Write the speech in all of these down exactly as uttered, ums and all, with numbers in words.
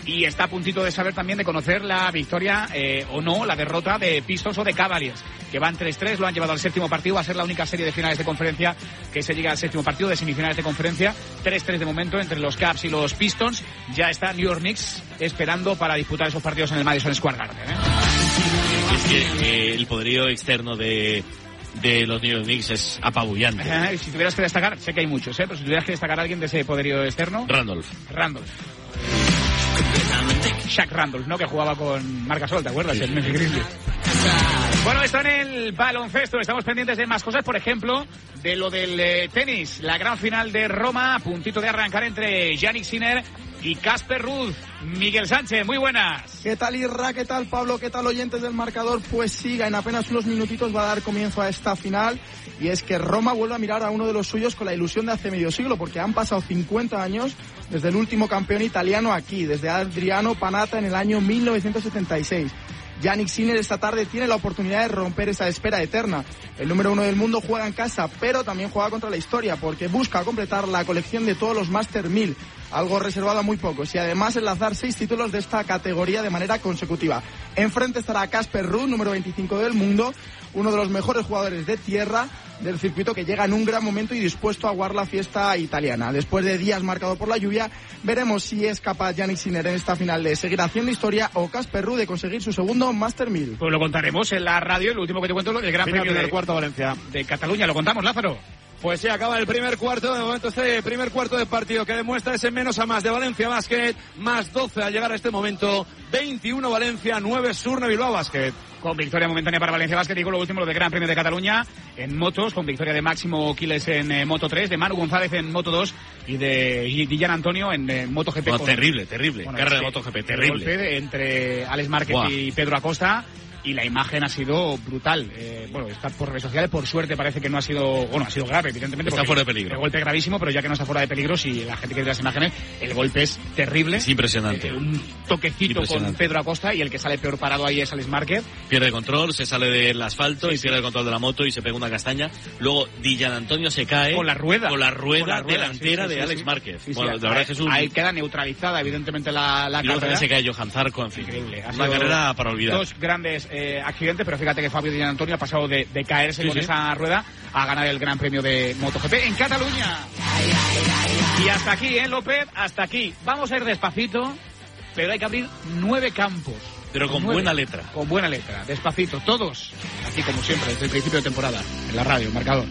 y está a puntito de saber también de conocer la victoria eh, o no, la derrota de Pistons o de Cavaliers, que van tres tres, lo han llevado al séptimo partido, va a ser la única serie de finales de conferencia que se llega al séptimo partido de semifinales de conferencia, tres tres de momento entre los Cavs y los Pistons. Ya está New York Knicks esperando para disputar esos partidos en el Madison Square Garden, ¿eh? Es que eh, el poderío externo de, de los New York Knicks es apabullante. Eh, si tuvieras que destacar, sé que hay muchos, ¿eh? Pero si tuvieras que destacar a alguien de ese poderío externo... Randolph. Randolph. Shaq Randolph, ¿no? Que jugaba con Marc Gasol, ¿te acuerdas? Sí, el Memphis Grizzlies. Bueno, esto en el baloncesto. Estamos pendientes de más cosas, por ejemplo, de lo del eh, tenis. La gran final de Roma, a puntito de arrancar entre Jannik Sinner y Casper Ruud. Miguel Sánchez, muy buenas. ¿Qué tal, Irra? ¿Qué tal, Pablo? ¿Qué tal, oyentes del marcador? Pues siga, en apenas unos minutitos va a dar comienzo a esta final. Y es que Roma vuelve a mirar a uno de los suyos con la ilusión de hace medio siglo, porque han pasado cincuenta años desde el último campeón italiano aquí, desde Adriano Panatta en el año mil novecientos setenta y seis. Jannik Sinner esta tarde tiene la oportunidad de romper esa espera eterna. El número uno del mundo juega en casa, pero también juega contra la historia, porque busca completar la colección de todos los Master mil, algo reservado a muy pocos, y además enlazar seis títulos de esta categoría de manera consecutiva. Enfrente estará Casper Ruud, número veinticinco del mundo, uno de los mejores jugadores de tierra del circuito, que llega en un gran momento y dispuesto a aguar la fiesta italiana. Después de días marcado por la lluvia, veremos si es capaz Jannik Sinner en esta final de seguir haciendo historia o Casper Ruud de conseguir su segundo Master mil. Pues lo contaremos en la radio. Lo último que te cuento es el Gran Premio del Cuarto Valencia de Cataluña. Lo contamos, Lázaro. Pues sí, acaba el primer cuarto. De momento este primer cuarto de partido que demuestra ese menos a más de Valencia Basket, más doce al llegar a este momento, veintiuno Valencia, nueve Surne Bilbao Basket. Con victoria momentánea para Valencia Basket, digo lo último, lo del Gran Premio de Cataluña en motos, con victoria de Máximo Quiles en eh, Moto tres, de Manu González en Moto dos y de Guillán Antonio en eh, MotoGP. No, con, terrible, terrible. Bueno, Carrera sí, de MotoGP, terrible. Golpe de, entre Alex Márquez Buah. y Pedro Acosta. Y la imagen ha sido brutal. Eh, bueno, está por redes sociales, por suerte parece que no ha sido, bueno, ha sido grave, evidentemente. Está fuera de peligro. El golpe es gravísimo, pero ya que no está fuera de peligro, si la gente quiere las imágenes, el golpe es terrible. Es impresionante. Eh, un toquecito con Pedro Acosta y el que sale peor parado ahí es Alex Márquez. Pierde control, se sale del asfalto sí, y pierde sí. el control de la moto y se pega una castaña. Luego Guillán Antonio se cae. Con la rueda. Con la rueda, con la rueda delantera sí, sí, sí, de sí, Alex sí. Márquez. Sí, sí, bueno, sí, la verdad es que es un... Ahí queda neutralizada, evidentemente, la, la y luego carrera. también se cae Johan Zarco, en fin. Increíble. Ha una carrera para olvidar. Dos grandes eh, accidentes, pero fíjate que Fabio Di Antonio ha pasado de, de caerse sí, con sí. esa rueda a ganar el Gran Premio de MotoGP en Cataluña. Y hasta aquí, ¿eh, López? Hasta aquí. Vamos a ir despacito, pero hay que abrir nueve campos. Pero con nueve, buena letra. Con buena letra, despacito, todos. Aquí, como siempre, desde el principio de temporada, en la radio, marcador.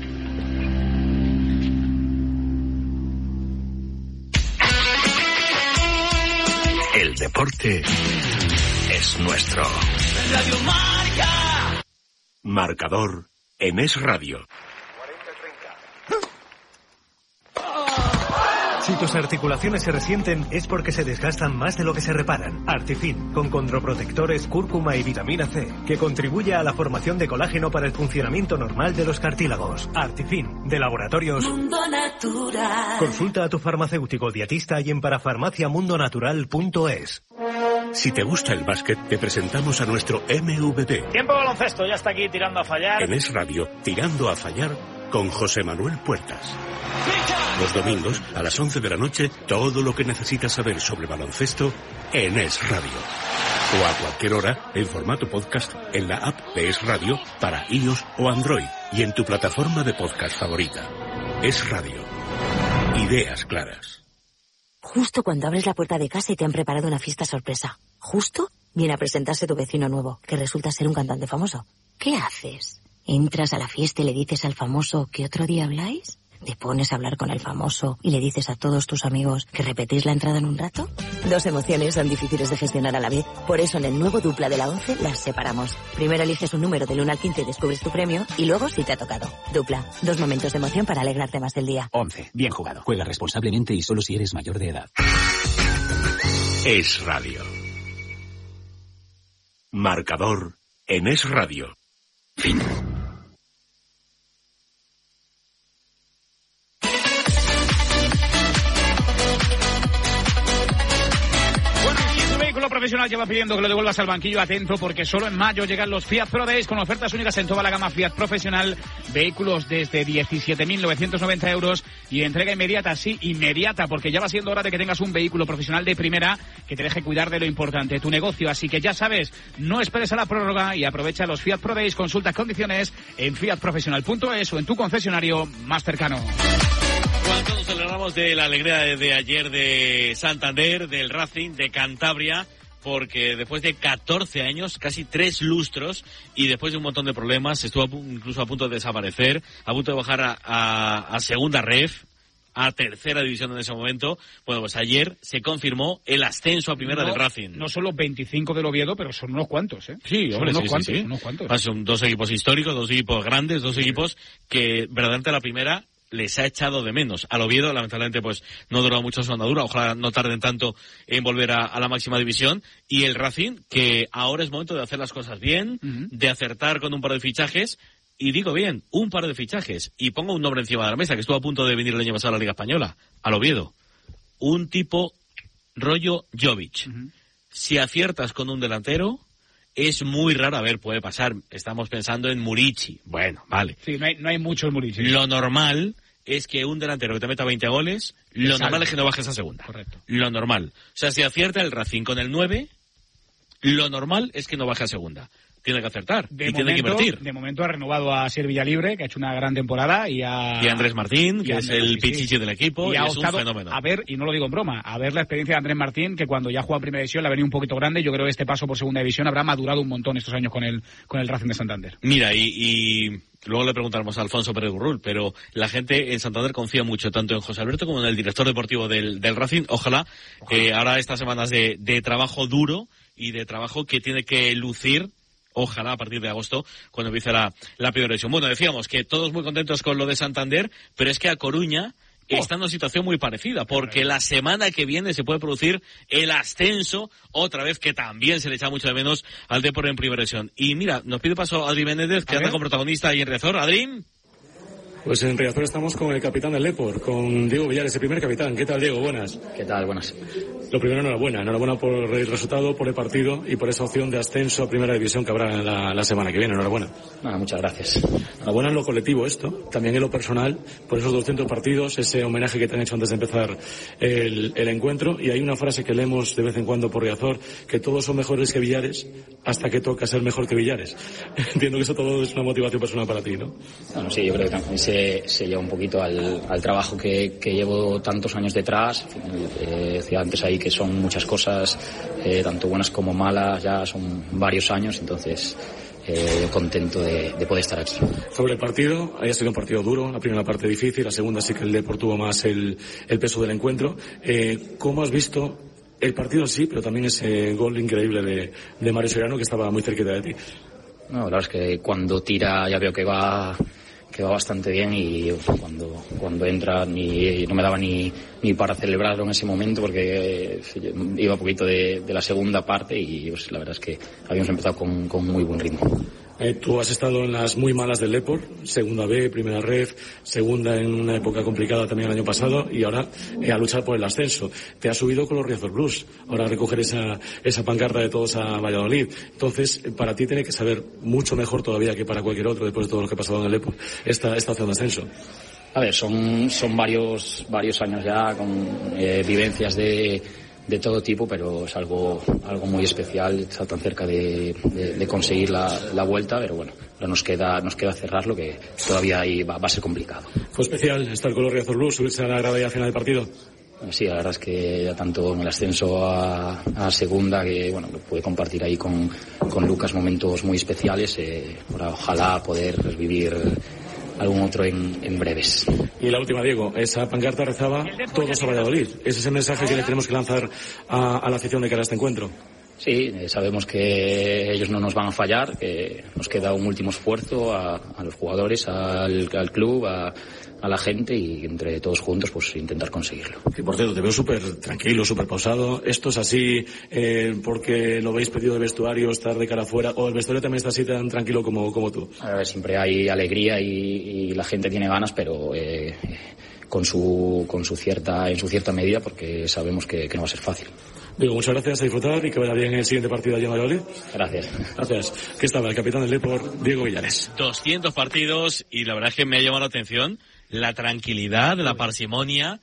El deporte es nuestro. Radio Marca. Marcador en Es Radio. Si tus articulaciones se resienten es porque se desgastan más de lo que se reparan. Artifin, con condroprotectores, cúrcuma y vitamina C, que contribuye a la formación de colágeno para el funcionamiento normal de los cartílagos. Artifin, de Laboratorios Mundo Natural. Consulta a tu farmacéutico dietista y en parafarmaciamundonatural punto es. Si te gusta el básquet, te presentamos a nuestro M V P. Tiempo baloncesto, ya está aquí tirando a fallar. En Es Radio, tirando a fallar con José Manuel Puertas. Los domingos, a las once de la noche, todo lo que necesitas saber sobre baloncesto en Es Radio. O a cualquier hora, en formato podcast, en la app de Es Radio para iOS o Android y en tu plataforma de podcast favorita. Es Radio. Ideas claras. Justo cuando abres la puerta de casa y te han preparado una fiesta sorpresa. Justo viene a presentarse tu vecino nuevo, que resulta ser un cantante famoso. ¿Qué haces? ¿Entras a la fiesta y le dices al famoso que otro día habláis? ¿Te pones a hablar con el famoso y le dices a todos tus amigos que repetís la entrada en un rato? Dos emociones son difíciles de gestionar a la vez. Por eso en el nuevo Dupla de la once las separamos. Primero eliges un número del uno al quince y descubres tu premio, y luego si te ha tocado. Dupla, dos momentos de emoción para alegrarte más del día. once. Bien jugado. Juega responsablemente y solo si eres mayor de edad. Es Radio. Marcador en Es Radio. Fin. vehículo profesional lleva pidiendo que lo devuelvas al banquillo. Atento, porque solo en mayo llegan los Fiat Pro Days con ofertas únicas en toda la gama Fiat profesional. Vehículos desde diecisiete mil novecientos noventa euros y entrega inmediata, sí, inmediata, porque ya va siendo hora de que tengas un vehículo profesional de primera que te deje cuidar de lo importante, tu negocio. Así que ya sabes, no esperes a la prórroga y aprovecha los Fiat Pro Days. Consulta condiciones en fiat profesional punto es o en tu concesionario más cercano. ¿Cuánto nos celebramos de la alegría de, de ayer de Santander, del Racing, de Cantabria? Porque después de catorce años, casi tres lustros, y después de un montón de problemas, estuvo a, incluso a punto de desaparecer, a punto de bajar a, a, a segunda ref, a tercera división en ese momento. Bueno, pues ayer se confirmó el ascenso a primera no, del Racing. No solo veinticinco del Oviedo, pero son unos cuantos, ¿eh? Sí, son hombre, unos sí, cuantos, sí, sí. unos cuantos. Ah, son dos equipos históricos, dos equipos grandes, dos equipos que verdaderamente la primera les ha echado de menos. Al Oviedo, lamentablemente, pues no duró mucho su andadura. Ojalá no tarden tanto en volver a, a la máxima división. Y el Racing, que ahora es momento de hacer las cosas bien, uh-huh. de acertar con un par de fichajes. Y digo bien, un par de fichajes. Y pongo un nombre encima de la mesa, que estuvo a punto de venir el año pasado a la Liga Española, al Oviedo. Un tipo rollo Jovic. Uh-huh. Si aciertas con un delantero, es muy raro. A ver, puede pasar. Estamos pensando en Murici. Bueno, vale. Sí, no hay, no hay mucho en Murici. Lo normal es que un delantero que te meta veinte goles, lo Exacto. normal es que no bajes a segunda. Correcto. Lo normal. O sea, si acierta el Racing con el nueve, lo normal es que no baje a segunda. Tiene que acertar de y momento, tiene que invertir. De momento ha renovado a Sier Villalibre, que ha hecho una gran temporada, y a... Y a Andrés Martín, que a es Andrés, el sí, pichichi sí. del equipo, y, y es optado, un fenómeno. A ver, y no lo digo en broma, a ver la experiencia de Andrés Martín, que cuando ya jugó en Primera División le ha venido un poquito grande. Yo creo que este paso por Segunda División habrá madurado un montón estos años con el, con el Racing de Santander. Mira, y... y... luego le preguntaremos a Alfonso Pérez Gurrul, pero la gente en Santander confía mucho tanto en José Alberto como en el director deportivo del, del Racing. Ojalá, Ojalá. Eh, ahora estas semanas de, de trabajo duro y de trabajo que tiene que lucir, ojalá a partir de agosto, cuando empiece la, la primera división. Bueno, decíamos que todos muy contentos con lo de Santander, pero es que a Coruña Oh. está en una situación muy parecida, porque la semana que viene se puede producir el ascenso, otra vez, que también se le echa mucho de menos al Depor en primera división. Y mira, nos pide paso Adri Méndez, que anda como protagonista ahí en Riazor. Adri. Pues en Riazor estamos con el capitán del Depor, con Diego Villares, el primer capitán. ¿Qué tal, Diego? Buenas. ¿Qué tal? Buenas. Lo primero, enhorabuena. Enhorabuena por el resultado, por el partido y por esa opción de ascenso a primera división que habrá la, la semana que viene. Enhorabuena. Ah, muchas gracias. Enhorabuena en lo colectivo esto, también en lo personal, por esos doscientos partidos, ese homenaje que te han hecho antes de empezar el, el encuentro. Y hay una frase que leemos de vez en cuando por Riazor, que todos son mejores que Villares hasta que toca ser mejor que Villares. Entiendo que eso todo es una motivación personal para ti, ¿no? Bueno, sí, yo creo que también se, se lleva un poquito al, al trabajo que, que llevo tantos años detrás. Eh, decía antes ahí que son muchas cosas, eh, tanto buenas como malas, ya son varios años, entonces eh, contento de, de poder estar aquí. Sobre el partido, haya sido un partido duro, la primera parte difícil, la segunda sí que el Depor tuvo más el, el peso del encuentro. Eh, ¿Cómo has visto el partido en sí, pero también ese gol increíble de, de Mario Serrano, que estaba muy cerquita de ti? No, la verdad es que cuando tira ya veo que va... que va bastante bien, y cuando cuando entra ni no me daba ni ni para celebrarlo en ese momento, porque iba un poquito de, de la segunda parte, y pues, la verdad es que habíamos empezado con, con muy buen ritmo. Eh, tú has estado en las muy malas del Depor, segunda B, primera ref, segunda en una época complicada también el año pasado, y ahora eh, a luchar por el ascenso. Te has subido con los Riazor Blues, ahora a recoger esa, esa pancarta de todos a Valladolid. Entonces, para ti tiene que saber mucho mejor todavía que para cualquier otro, después de todo lo que ha pasado en el Depor, esta, esta opción de ascenso. A ver, son, son varios, varios años ya con eh, vivencias de... de todo tipo, pero es algo algo muy especial estar tan cerca de, de, de conseguir la, la vuelta, pero bueno, ahora nos queda nos queda cerrarlo, que todavía ahí va, va a ser complicado. ¿Fue especial estar con los Riazor Blues, subirse a la grada ya a final del partido? Sí, la verdad es que ya tanto en el ascenso a, a segunda, que bueno, lo pude compartir ahí con, con Lucas momentos muy especiales, eh, ahora ojalá poder vivir algún otro en, en breves. Y la última, Diego, esa pancarta rezaba todos a Valladolid. ¿Ese es el mensaje que le tenemos que lanzar a, a la afición de cara a este encuentro? Sí, eh, sabemos que ellos no nos van a fallar, que nos queda un último esfuerzo a, a los jugadores, al, al club, a, a la gente, y entre todos juntos pues intentar conseguirlo. Y por cierto, te veo súper tranquilo, súper pausado. ¿Esto es así eh, porque lo habéis pedido de vestuario, estar de cara afuera, o el vestuario también está así tan tranquilo como, como tú? A ver, siempre hay alegría y, y la gente tiene ganas, pero eh, con su con su cierta en su cierta medida, porque sabemos que, que no va a ser fácil. Digo, muchas gracias, a disfrutar y que vaya bien el siguiente partido allí en Valladolid. Gracias. Gracias. ¿Qué estaba? El capitán del Depor, Diego Villares. doscientos partidos y la verdad es que me ha llamado la atención la tranquilidad, la parsimonia,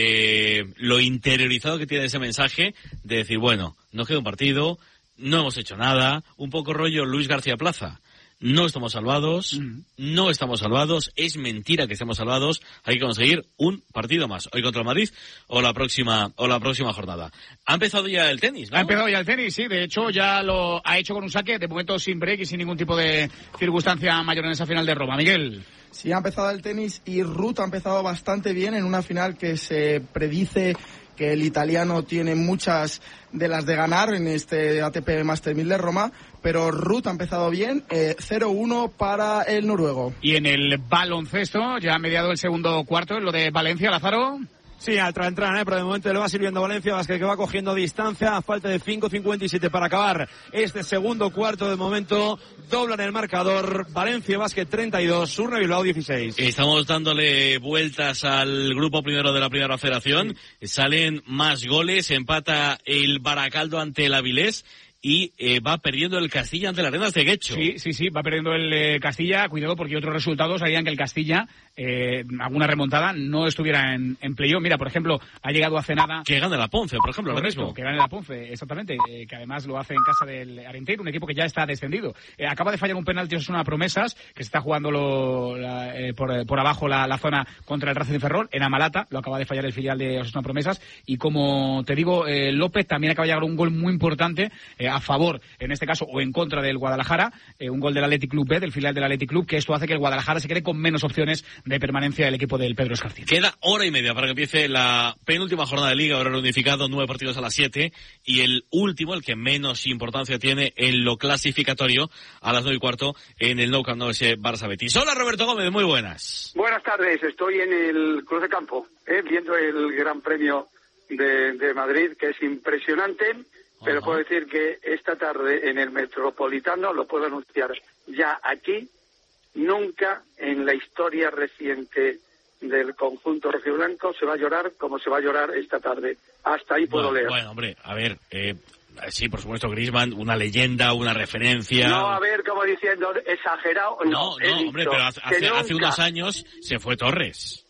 eh, lo interiorizado que tiene ese mensaje de decir, bueno, nos queda un partido, no hemos hecho nada, un poco rollo Luis García Plaza. No estamos salvados, mm. no estamos salvados, es mentira que estemos salvados, hay que conseguir un partido más, hoy contra el Madrid o la próxima o la próxima jornada. Ha empezado ya el tenis, ¿no? Ha empezado ya el tenis, sí, de hecho ya lo ha hecho con un saque, de momento sin break y sin ningún tipo de circunstancia mayor en esa final de Roma. Miguel. Sí, ha empezado el tenis y Ruth ha empezado bastante bien en una final que se predice que el italiano tiene muchas de las de ganar en este A T P Master mil de Roma, pero Ruth ha empezado bien, eh, cero uno para el noruego. Y en el baloncesto, ya ha mediado el segundo cuarto, en lo de Valencia, Lázaro. Sí, al entrar, ¿eh? Pero de momento le va sirviendo Valencia Basket, que va cogiendo distancia a falta de cinco cincuenta y siete para acabar este segundo cuarto. De momento doblan el marcador. Valencia Basket treinta y dos, Surne Bilbao dieciséis. Estamos dándole vueltas al grupo primero de la primera federación. Sí. Salen más goles, empata el Baracaldo ante el Avilés. Y eh, va perdiendo el Castilla ante las Arenas de Guecho. Sí, sí, sí, va perdiendo el eh, Castilla. Cuidado porque otros resultados harían que el Castilla, eh, alguna remontada, no estuviera en, en playoff. Mira, por ejemplo, ha llegado hace nada... Que gane la Ponce, por ejemplo, lo mismo. Que gane la Ponce, exactamente. Eh, que además lo hace en casa del Arenteiro, un equipo que ya está descendido. Eh, acaba de fallar un penalti Osasuna Promesas, que se está jugando lo, la, eh, por, por abajo la, la zona contra el Racing de Ferrol, en Amalata. Lo acaba de fallar el filial de Osasuna Promesas. Y como te digo, eh, López también acaba de llegar un gol muy importante eh, a favor, en este caso, o en contra del Guadalajara, eh, un gol del Athletic Club B, del filial del Athletic Club, que esto hace que el Guadalajara se quede con menos opciones de permanencia del equipo del Pedro Escarcín. Queda hora y media para que empiece la penúltima jornada de Liga, ahora unificado, nueve partidos a las siete, y el último, el que menos importancia tiene en lo clasificatorio, a las nueve y cuarto, en el Nou Camp Nou, ese Barça Betis. Hola, Roberto Gómez, muy buenas. Buenas tardes, estoy en el Cruz de Campo, eh, viendo el Gran Premio de, de Madrid, que es impresionante. Pero Ajá. puedo decir que esta tarde en el Metropolitano, lo puedo anunciar ya aquí, nunca en la historia reciente del conjunto rojiblanco se va a llorar como se va a llorar esta tarde. Hasta ahí puedo bueno, leer. Bueno, hombre, a ver, eh, sí, por supuesto, Griezmann, una leyenda, una referencia. No, a ver, como diciendo, exagerado. No, no, no hombre, pero hace, hace, nunca... hace unos años se fue Torres.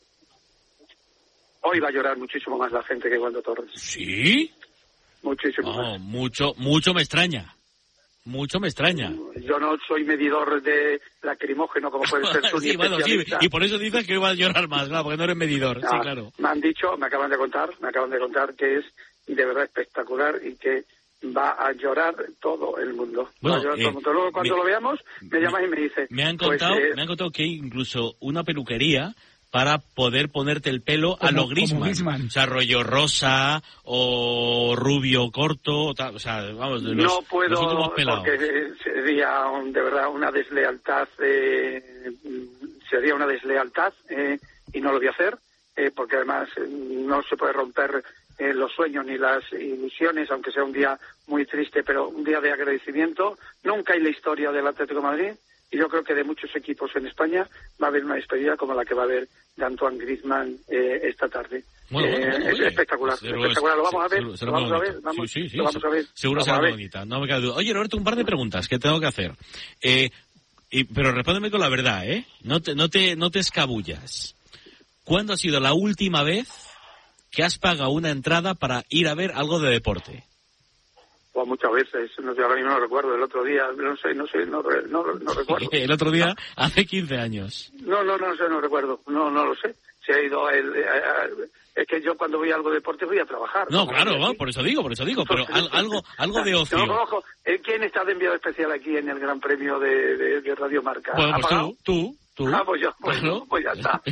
Hoy va a llorar muchísimo más la gente que cuando Torres. ¿Sí? Muchísimo no, más. mucho, mucho me extraña. Mucho me extraña. Yo no soy medidor de lacrimógeno como puede ser su sí, bueno, sí, y por eso dices que iba a llorar más, claro, porque no eres medidor, ah, sí, claro. Me han dicho, me acaban de contar, me acaban de contar que es de verdad espectacular y que va a llorar todo el mundo. Bueno, va a llorar eh, todo el mundo. Luego cuando me, lo veamos, me, me llamas y me dices. Me han contado, pues, eh, me han contado que hay incluso una peluquería para poder ponerte el pelo como, a lo Griezmann. O sea, rollo rosa o rubio corto, o, tal, o sea, vamos, de los, no puedo, los últimos pelados. Porque sería un, de verdad una deslealtad, eh, sería una deslealtad eh, y no lo voy a hacer, eh, porque además eh, no se puede romper eh, los sueños ni las ilusiones, aunque sea un día muy triste, pero un día de agradecimiento. Nunca en la historia del Atlético de Madrid, y yo creo que de muchos equipos en España, va a haber una despedida como la que va a haber de Antoine Griezmann eh, esta tarde. Bueno, eh, bueno, es oye, espectacular, pues, espectacular. Lo vamos a ver, seguro, lo vamos a ver, vamos, sí, sí, sí, lo vamos a ver. Seguro será muy bonita, no me cabe duda. Oye, Roberto, un par de preguntas que tengo que hacer. Eh, y, pero respóndeme con la verdad, ¿eh? No te, no te, no te escabullas. ¿Cuándo ha sido la última vez que has pagado una entrada para ir a ver algo de deporte? Pues muchas veces, no sé, ahora mismo no recuerdo, el otro día, no sé, no sé, no, no, no recuerdo. El otro día, hace quince años. No, no, no sé, no recuerdo, no, no lo sé. Se ha ido el, eh, es que yo cuando voy a algo de deporte voy a trabajar. No, claro, no, por eso digo, por eso digo, pero al, algo, algo de ocio. No, ojo, ¿quién está de enviado especial aquí en el Gran Premio de, de, de Radio Marca? Bueno, pues tú, tú. ¿Tú? Ah, pues yo, pues, claro. pues ya está.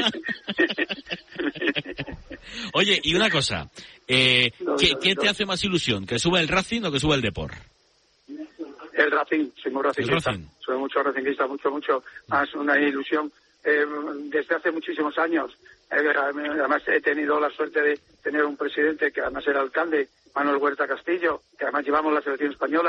Oye, y una cosa, eh, no, ¿qué, no, ¿qué no. te hace más ilusión? ¿Que suba el Racing o que suba el Depor? El Racing, soy muy racinguista. Racing. Soy mucho racinguista, mucho, mucho más una ilusión eh, desde hace muchísimos años. Eh, además he tenido la suerte de tener un presidente que además era alcalde, Manuel Huerta Castillo, que además llevamos la selección española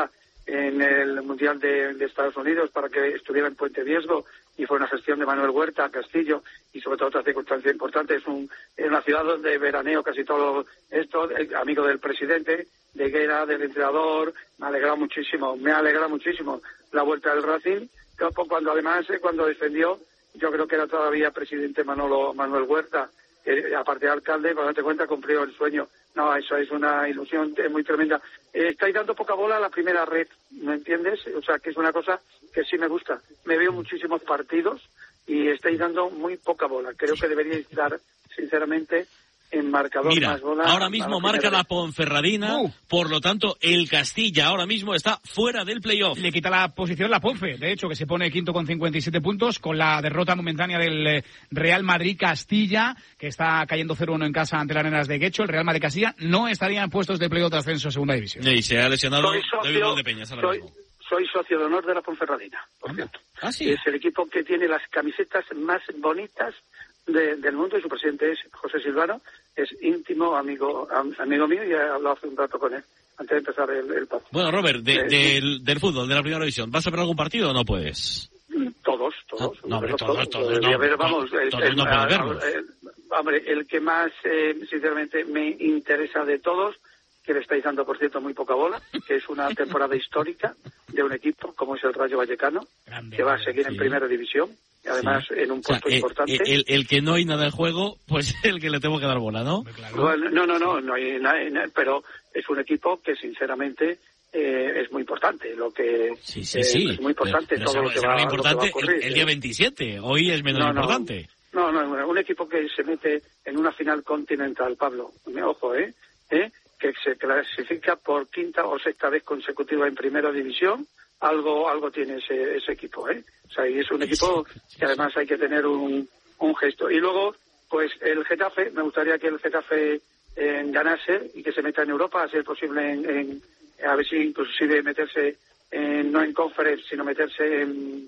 en el Mundial de, de Estados Unidos para que estuviera en Puente Viesgo, y fue una gestión de Manuel Huerta Castillo, y sobre todo otra circunstancia importante, es, un, es una ciudad donde veraneo casi todo esto, amigo del presidente, de Higuera, del entrenador. Me alegra muchísimo, me alegra muchísimo la vuelta del Racing, cuando además, cuando defendió, yo creo que era todavía presidente Manolo Manuel Huerta, eh, aparte de alcalde, para darte cuenta, cumplió el sueño. No, eso es una ilusión muy tremenda. Eh, estáis dando poca bola a la primera red, ¿me entiendes? O sea, que es una cosa que sí me gusta. Me veo muchísimos partidos y estáis dando muy poca bola. Creo que deberíais dar, sinceramente, en marcador Mira, más bola. ahora mismo la marca la Ponferradina, uh. por lo tanto, el Castilla ahora mismo está fuera del playoff. Le quita la posición la Ponfe, de hecho, que se pone quinto con cincuenta y siete puntos, con la derrota momentánea del Real Madrid-Castilla, que está cayendo cero uno en casa ante las Arenas de Guecho. El Real Madrid-Castilla no estaría en puestos de playoff de ascenso a segunda división. Y se ha lesionado socio, de Peñas ahora soy, mismo. Soy socio de honor de la Ponferradina, por ¿Ah? cierto. ¿Ah, sí? Es el equipo que tiene las camisetas más bonitas de, del mundo, y su presidente es José Silvano, es íntimo amigo amigo mío, y he hablado hace un rato con él antes de empezar el, el partido. Bueno, Robert, de, eh, del, del fútbol, de la primera división, ¿vas a ver algún partido o no puedes? Todos, todos. No, hombre, todos, todos, todos. no, A ver, vamos, todos, el, todos el, no puedes verlos. El, hombre, el que más, eh, sinceramente, me interesa de todos, que le estáis dando, por cierto, muy poca bola, que es una temporada histórica de un equipo como es el Rayo Vallecano, Grande, que va a seguir sí. en primera división, y además sí. en un puesto o sea, importante. El, el, el que no hay nada en juego, pues el que le tengo que dar bola, ¿no? Bueno, no, no, no, no hay nada, pero es un equipo que, sinceramente, eh, es muy importante. Lo que sí, sí, eh, sí. es muy importante pero, pero todo lo que, va, importante lo que va a ocurrir. El, el día veintisiete, hoy es menos no, importante. No, no, no, un equipo que se mete en una final continental, Pablo, ojo, ¿eh? ¿Eh? que se clasifica por quinta o sexta vez consecutiva en primera división, algo algo tiene ese, ese equipo, ¿eh? O sea, y es un equipo que además hay que tener un, un gesto. Y luego, pues el Getafe, me gustaría que el Getafe eh, ganase y que se meta en Europa, a ser posible en, en a ver si inclusive meterse en, no en Conference, sino meterse en,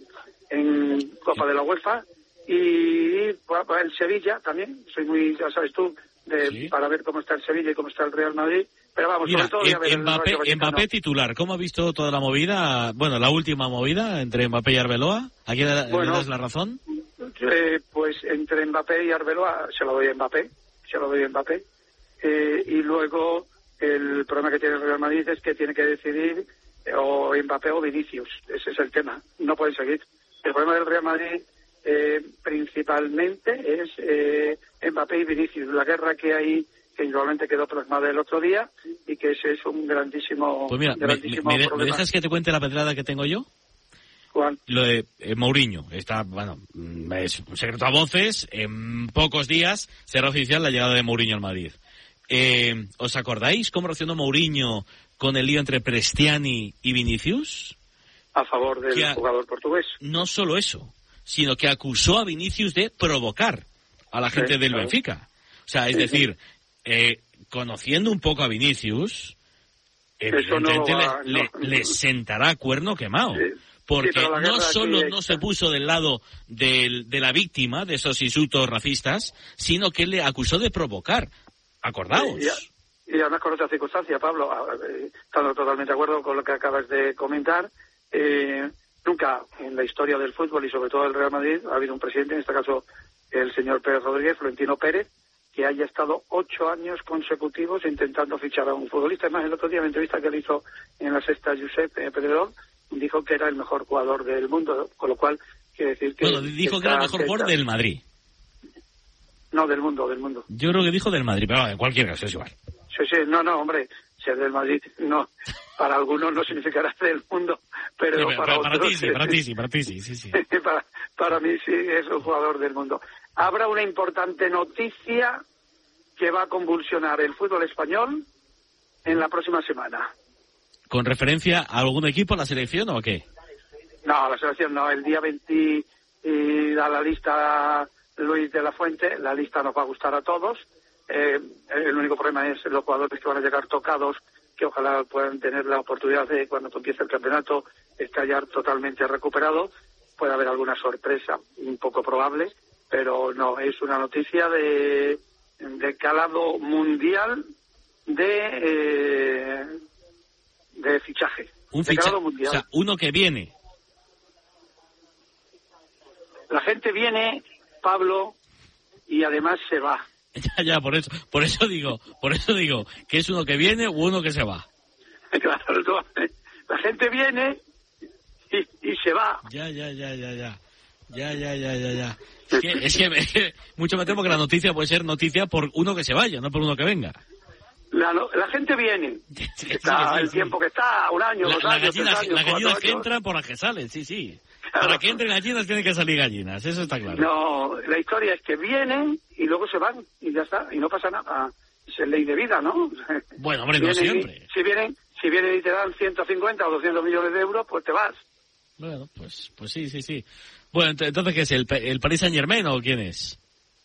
en Copa de la UEFA. Y pues, el Sevilla también, soy muy, ya sabes tú, De, ¿Sí? para ver cómo está el Sevilla y cómo está el Real Madrid, pero vamos, Mira, sobre todo... En, ver Mbappé, el Mbappé titular, ¿cómo ha visto toda la movida, bueno, la última movida entre Mbappé y Arbeloa? ¿A quién le, bueno, le das la razón? Eh, pues entre Mbappé y Arbeloa se lo doy a Mbappé, se lo doy a Mbappé, eh, y luego el problema que tiene el Real Madrid es que tiene que decidir eh, o Mbappé o Vinicius, ese es el tema, no pueden seguir. El problema del Real Madrid... Eh, principalmente es eh, Mbappé y Vinicius, la guerra que hay, que indudablemente quedó plasmada el otro día, y que ese es un grandísimo, pues mira, grandísimo me, me, problema. ¿Me dejas que te cuente la pedrada que tengo yo? ¿Cuál? Lo de eh, Mourinho, está, bueno, es un secreto a voces, en pocos días será oficial la llegada de Mourinho al Madrid. Eh, ¿Os acordáis cómo reaccionó Mourinho con el lío entre Prestiani y Vinicius? A favor del a, jugador portugués. No solo eso, sino que acusó a Vinicius de provocar a la gente sí, del claro. Benfica. O sea, es sí, decir, eh, conociendo un poco a Vinicius, evidentemente no va, le, no, le, le sentará cuerno quemado. Sí, porque sí, no solo no se puso del lado de, de la víctima de esos insultos racistas, sino que le acusó de provocar. Acordaos. Sí, y, y además con otra circunstancia, Pablo, estando totalmente de acuerdo con lo que acabas de comentar, eh, nunca en la historia del fútbol y sobre todo del Real Madrid ha habido un presidente, en este caso el señor Pérez Rodríguez, Florentino Pérez, que haya estado ocho años consecutivos intentando fichar a un futbolista. Además, el otro día en la entrevista que le hizo en la sexta Josep eh, Pedrerol, dijo que era el mejor jugador del mundo, con lo cual quiere decir que... Bueno, dijo que, que era el mejor jugador del Madrid. No, del mundo, del mundo. Yo creo que dijo del Madrid, pero en cualquier caso es igual. Sí, sí, no, no, hombre, ser del Madrid, no, para algunos no significará del mundo, pero, sí, pero para, para, otros, ti sí, para ti sí, para ti sí, sí, sí. para, para mí sí es un jugador del mundo. Habrá una importante noticia que va a convulsionar el fútbol español en la próxima semana. ¿Con referencia a algún equipo, a la selección o a qué? No, la selección no, el día veinte y da la lista Luis de la Fuente, la lista nos va a gustar a todos. Eh, el único problema es los jugadores que van a llegar tocados, que ojalá puedan tener la oportunidad de, cuando empiece el campeonato, estar ya totalmente recuperado. Puede haber alguna sorpresa, un poco probable, pero no, es una noticia de, de calado mundial de, eh, de fichaje. Un de ficha... grado mundial. O sea, uno que viene. La gente viene, Pablo, y además se va. Ya, ya, por eso, por eso digo, por eso digo, que es uno que viene u uno que se va. Claro, la gente viene y, y se va. Ya, ya, ya, ya, ya. Ya, ya, ya, ya, ya. Es que, es que, es que mucho me temo que la noticia puede ser noticia por uno que se vaya, no por uno que venga. La, la gente viene. Sí, está sí, sí, el sí. tiempo que está, un año, La, dos la años, gallinas, tres años, las gallinas cuatro que años. entran por las que salen, sí, sí. Claro. Para que entren gallinas tienen que salir gallinas, eso está claro. No, la historia es que vienen y luego se van y ya está, y no pasa nada. Es ley de vida, ¿no? Bueno, hombre, no Vienen y- siempre. si vienen, si vienen y te dan ciento cincuenta o doscientos millones de euros, pues te vas. Bueno, pues, pues sí, sí, sí. Bueno, ent- entonces, ¿qué es? ¿El, Pe- el Paris Saint-Germain o quién es?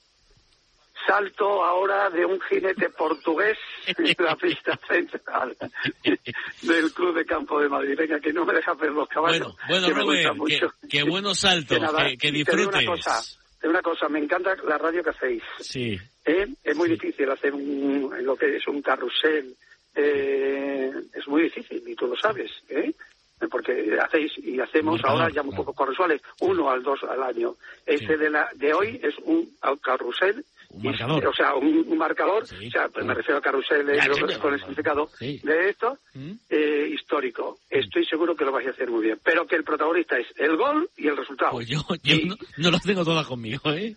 Salto ahora de un jinete portugués en la pista central del Club de Campo de Madrid. Venga, que no me deja ver los caballos. Bueno, que me gustan Robert, mucho. qué, qué buenos saltos, Que nada, que, que y te digo disfrutes. una cosa, te digo una cosa, me encanta la radio que hacéis. Sí. ¿Eh? Es muy difícil hacer un, lo que es un carrusel. Eh, es muy difícil y tú lo sabes, ¿eh? Porque hacéis y hacemos Marcador, ahora ya muy claro. pocos carruseles, uno al dos al año. Ese Sí. de la de hoy es un carrusel. Un marcador. O sea, un, un marcador, Sí, o sea, pues claro. me refiero al carrusel de- Ya, con sí, el ya. significado Sí. de esto, ¿Mm? eh, histórico. Estoy seguro que lo vais a hacer muy bien, pero que el protagonista es el gol y el resultado. Pues yo, yo Y- no, no lo tengo todas conmigo, ¿eh?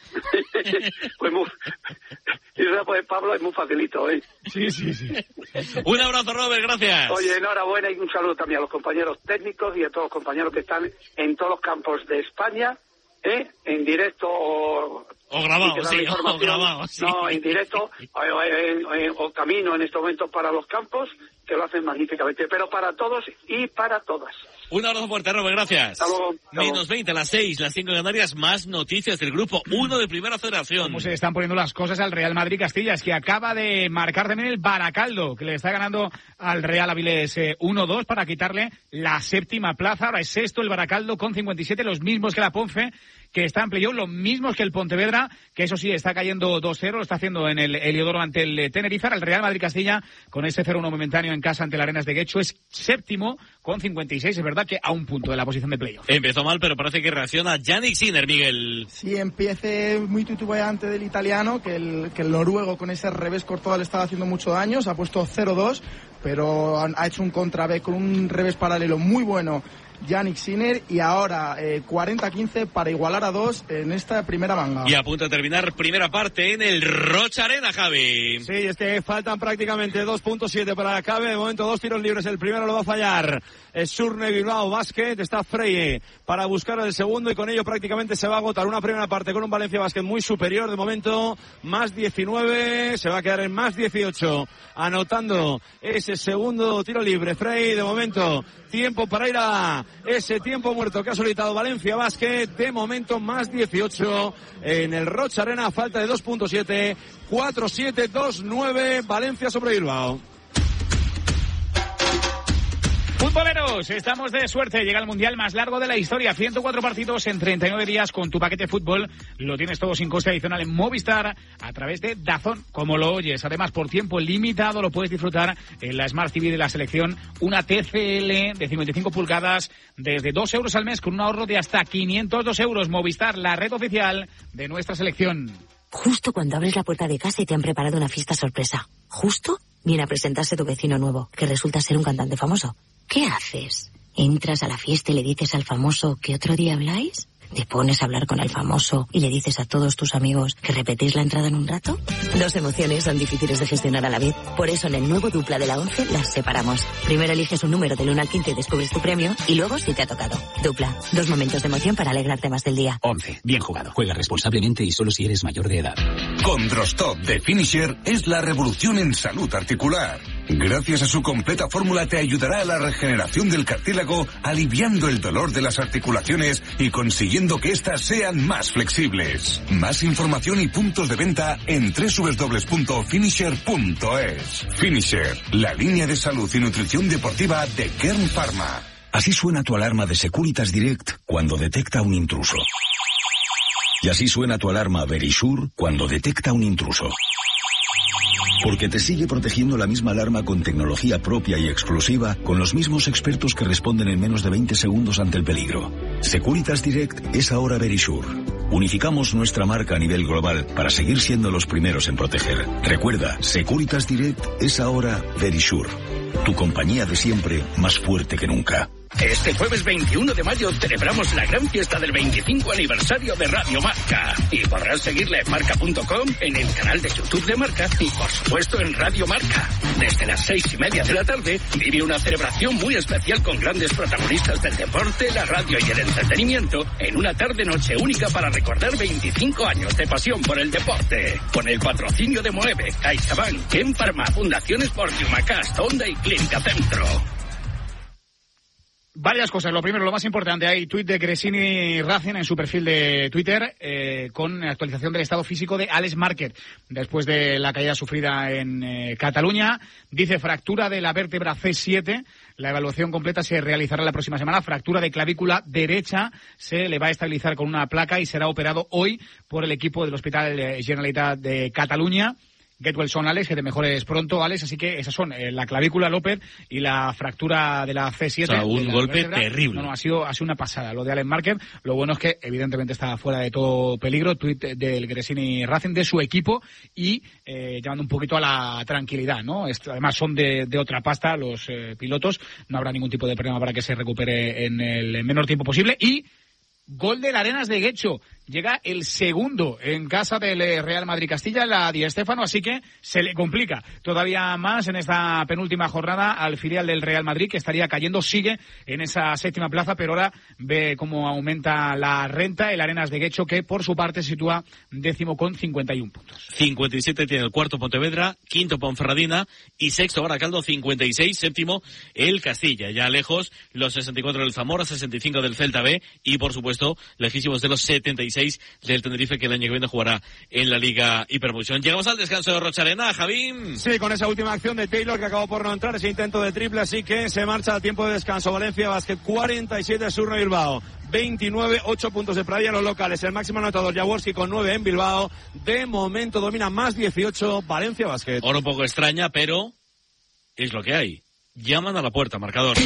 pues muy, y eso, pues Pablo es muy facilito, ¿eh? Sí, sí, sí. Un abrazo, Robert, gracias. Oye, enhorabuena y un saludo también a los compañeros técnicos y a todos los compañeros que están en todos los campos de España, ¿eh? En directo o... O grabado, y que dan sí, la o información. grabado, sí. No, en directo o, o- o- o camino en este momento para los campos, que lo hacen magníficamente, pero para todos y para todas. Un abrazo fuerte, Robert, gracias. Hasta luego. Hasta luego. Menos veinte, a las seis, las cinco en Canarias, más noticias del grupo uno de Primera Federación. Cómo se están poniendo las cosas al Real Madrid Castilla, es que acaba de marcar también el Baracaldo, que le está ganando al Real Avilés eh, uno dos para quitarle la séptima plaza. Ahora es sexto el Baracaldo con cincuenta y siete, los mismos que la Ponfe, que está en playoff, los mismos que el Pontevedra, que eso sí, está cayendo dos cero, lo está haciendo en el Heliodoro ante el eh, Tenerife. El Real Madrid Castilla, con ese cero uno momentáneo en casa ante el Arenas de Guecho, es séptimo con cincuenta y seis, es verdad que a un punto de la posición de playoff. Empezó mal, pero parece que reacciona Yannick Sinner, Miguel. Sí, empiece muy titubeante del italiano, que el, que el noruego con ese revés cortado le estaba haciendo mucho daño, se ha puesto cero dos, pero ha hecho un contra B con un revés paralelo muy bueno Yannick Sinner, y ahora eh, cuarenta quince para igualar a dos en esta primera manga. Y a punto de terminar primera parte en el Rocha Arena, Javi. Sí, es que faltan prácticamente dos punto siete para la Cabe. De momento dos tiros libres. El primero lo va a fallar es Surne Bilbao Basket. Está Freire para buscar el segundo y con ello prácticamente se va a agotar una primera parte con un Valencia Basket muy superior. De momento más diecinueve. Se va a quedar en más dieciocho. Anotando ese segundo tiro libre. Freire, de momento tiempo para ir a ese tiempo muerto que ha solicitado Valencia Basket. De momento más dieciocho en el Rocha Arena. Falta de dos punto siete. cuatro siete dos nueve Valencia sobre Bilbao. Futboleros, estamos de suerte. Llega el mundial más largo de la historia. ciento cuatro partidos en treinta y nueve días con tu paquete fútbol. Lo tienes todo sin coste adicional en Movistar a través de DAZN, como lo oyes. Además, por tiempo limitado lo puedes disfrutar en la Smart T V de la selección. Una T C L de cincuenta y cinco pulgadas desde dos euros al mes con un ahorro de hasta quinientos dos euros. Movistar, la red oficial de nuestra selección. Justo cuando abres la puerta de casa y te han preparado una fiesta sorpresa. Justo viene a presentarse tu vecino nuevo, que resulta ser un cantante famoso. ¿Qué haces? ¿Entras a la fiesta y le dices al famoso que otro día habláis? ¿Te pones a hablar con el famoso y le dices a todos tus amigos que repetís la entrada en un rato? Dos emociones son difíciles de gestionar a la vez. Por eso en el nuevo Dupla de la once las separamos. Primero eliges un número del uno al quince y descubres tu premio, y luego si te ha tocado. Dupla, dos momentos de emoción para alegrarte más del día. once. Bien jugado. Juega responsablemente y solo si eres mayor de edad. Condrostop de Finisher es la revolución en salud articular. Gracias a su completa fórmula te ayudará a la regeneración del cartílago, aliviando el dolor de las articulaciones y consiguiendo que éstas sean más flexibles. Más información y puntos de venta en doble u doble u doble u punto finisher punto es. Finisher, la línea de salud y nutrición deportiva de Kern Pharma. Así suena tu alarma de Securitas Direct cuando detecta un intruso. Y así suena tu alarma Verisure cuando detecta un intruso. Porque te sigue protegiendo la misma alarma con tecnología propia y exclusiva, con los mismos expertos que responden en menos de veinte segundos ante el peligro. Securitas Direct es ahora Verisure. Unificamos nuestra marca a nivel global para seguir siendo los primeros en proteger. Recuerda, Securitas Direct es ahora Verisure. Tu compañía de siempre, más fuerte que nunca. Este jueves veintiuno de mayo celebramos la gran fiesta del veinticinco aniversario de Radio Marca. Y podrás seguirla en marca punto com, en el canal de YouTube de Marca y, por supuesto, en Radio Marca. Desde las seis y media de la tarde vive una celebración muy especial con grandes protagonistas del deporte, la radio y el entretenimiento en una tarde-noche única para recordar veinticinco años de pasión por el deporte. Con el patrocinio de Moeve, CaixaBank, Ken Pharma, Fundación Sportium, Acast, Honda y Clínica Centro. Varias cosas. Lo primero, lo más importante, hay tuit de Gresini Racing en su perfil de Twitter eh, con actualización del estado físico de Alex Márquez después de la caída sufrida en eh, Cataluña. Dice fractura de la vértebra C siete. La evaluación completa se realizará la próxima semana. Fractura de clavícula derecha. Se le va a estabilizar con una placa y será operado hoy por el equipo del Hospital Generalitat de Cataluña. Get well son, Alex, que te mejores pronto, Alex. Así que esas son eh, la clavícula López y la fractura de la C siete. O sea, un golpe vértebra. terrible. No, no, ha sido, ha sido una pasada lo de Alex Márquez. Lo bueno es que, evidentemente, está fuera de todo peligro. Tuit del Gresini Racing, de su equipo, y eh, llamando un poquito a la tranquilidad, ¿no? Esto, además, son de, de otra pasta los eh, pilotos. No habrá ningún tipo de problema para que se recupere en el menor tiempo posible. Y gol del Arenas de Guecho. Llega el segundo en casa del Real Madrid Castilla, la Di Stéfano, así que se le complica todavía más en esta penúltima jornada al filial del Real Madrid, que estaría cayendo, sigue en esa séptima plaza, pero ahora ve cómo aumenta la renta el Arenas de Guecho, que por su parte se sitúa décimo con cincuenta y uno puntos. cincuenta y siete tiene el cuarto Pontevedra, quinto Ponferradina y sexto Baracaldo, cincuenta y seis, séptimo el Castilla. Ya lejos los sesenta y cuatro del Zamora, sesenta y cinco del Celta B y, por supuesto, lejísimos de los setenta y seis del Tenerife, que el año que viene jugará en la Liga Hipermoción. Llegamos al descanso de Rocharena, Javín. Sí, con esa última acción de Taylor que acabó por no entrar, ese intento de triple, así que se marcha al tiempo de descanso. Valencia Basket cuarenta y siete, Surne Bilbao veintinueve, ocho puntos de Pradilla los locales. El máximo anotador Jaworski con nueve en Bilbao. De momento domina más dieciocho Valencia Basket. Ahora un poco extraña, pero es lo que hay. Llaman a la puerta, marcador.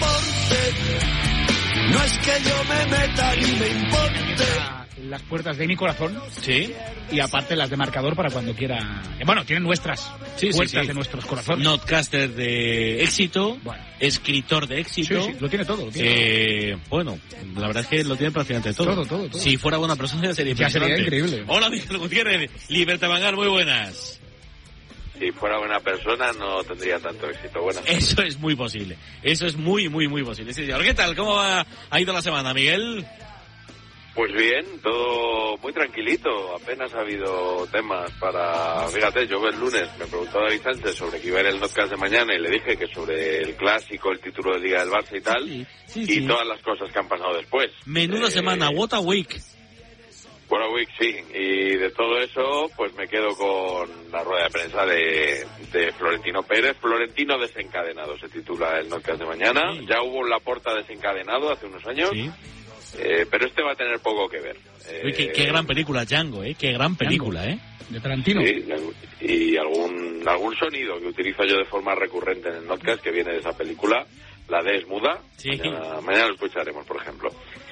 No es que yo me meta ni me importe. Las puertas de mi corazón. Sí. Y aparte las de marcador para cuando quiera. Bueno, tienen nuestras sí, puertas sí, sí. de nuestros corazones. Notcaster de éxito. Bueno. Escritor de éxito. Sí, sí, lo tiene todo. Lo tiene eh, todo. Bueno, la verdad es que lo tiene prácticamente todo. Todo, todo, todo. Si fuera buena persona ya sería ya impresionante. Sería increíble. Hola, Miguel Gutiérrez. Libertad Vanguard, muy buenas. Si fuera buena persona no tendría tanto éxito. Bueno. Eso es muy posible. Eso es muy, muy, muy posible. Sí, señor. ¿Qué tal? ¿Cómo va, ha ido la semana, Miguel? Pues bien, todo muy tranquilito. Apenas ha habido temas para... Fíjate, yo el lunes me preguntó David Sánchez sobre que iba a ir el podcast de mañana y le dije que sobre el clásico, el título de Liga del Barça y tal, sí, sí, y sí. todas las cosas que han pasado después. Menuda eh... semana, what a week. What a week, sí. Y de todo eso, pues me quedo con la rueda de prensa de, de Florentino Pérez. Florentino desencadenado se titula el podcast de mañana. Sí. Ya hubo un Laporta desencadenado hace unos años. Sí. Eh, pero este va a tener poco que ver. Eh, Uy, qué, qué gran película, Django, ¿eh? Qué gran película, Django. ¿eh? De Tarantino. Sí, y algún, algún sonido que utilizo yo de forma recurrente en el podcast que viene de esa película. La D es muda. Sí. Mañana, mañana lo escucharemos, por ejemplo.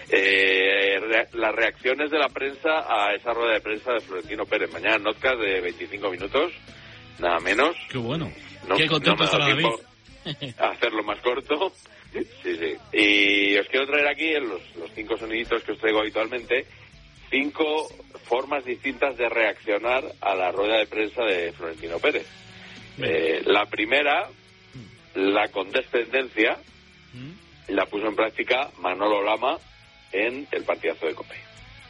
Eh, re, las reacciones de la prensa a esa rueda de prensa de Florentino Pérez. Mañana en podcast de veinticinco minutos, nada menos. Qué bueno. No, Qué contento no me está David. Hacerlo más corto. Sí, sí. Y os quiero traer aquí en los, los cinco soniditos que os traigo habitualmente, cinco formas distintas de reaccionar a la rueda de prensa de Florentino Pérez. Eh, la primera, la condescendencia, ¿Mm? la puso en práctica Manolo Lama en el partidazo de Cope.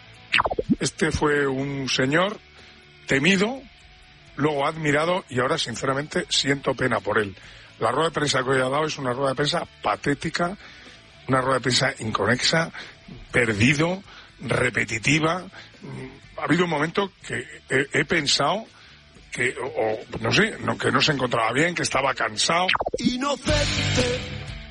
Este fue un señor temido, luego admirado, y ahora sinceramente siento pena por él. La rueda de prensa que hoy ha dado es una rueda de prensa patética, una rueda de prensa inconexa, perdido, repetitiva. Ha habido un momento que he, he pensado que, o, o no sé, no, que no se encontraba bien, que estaba cansado. Inocente.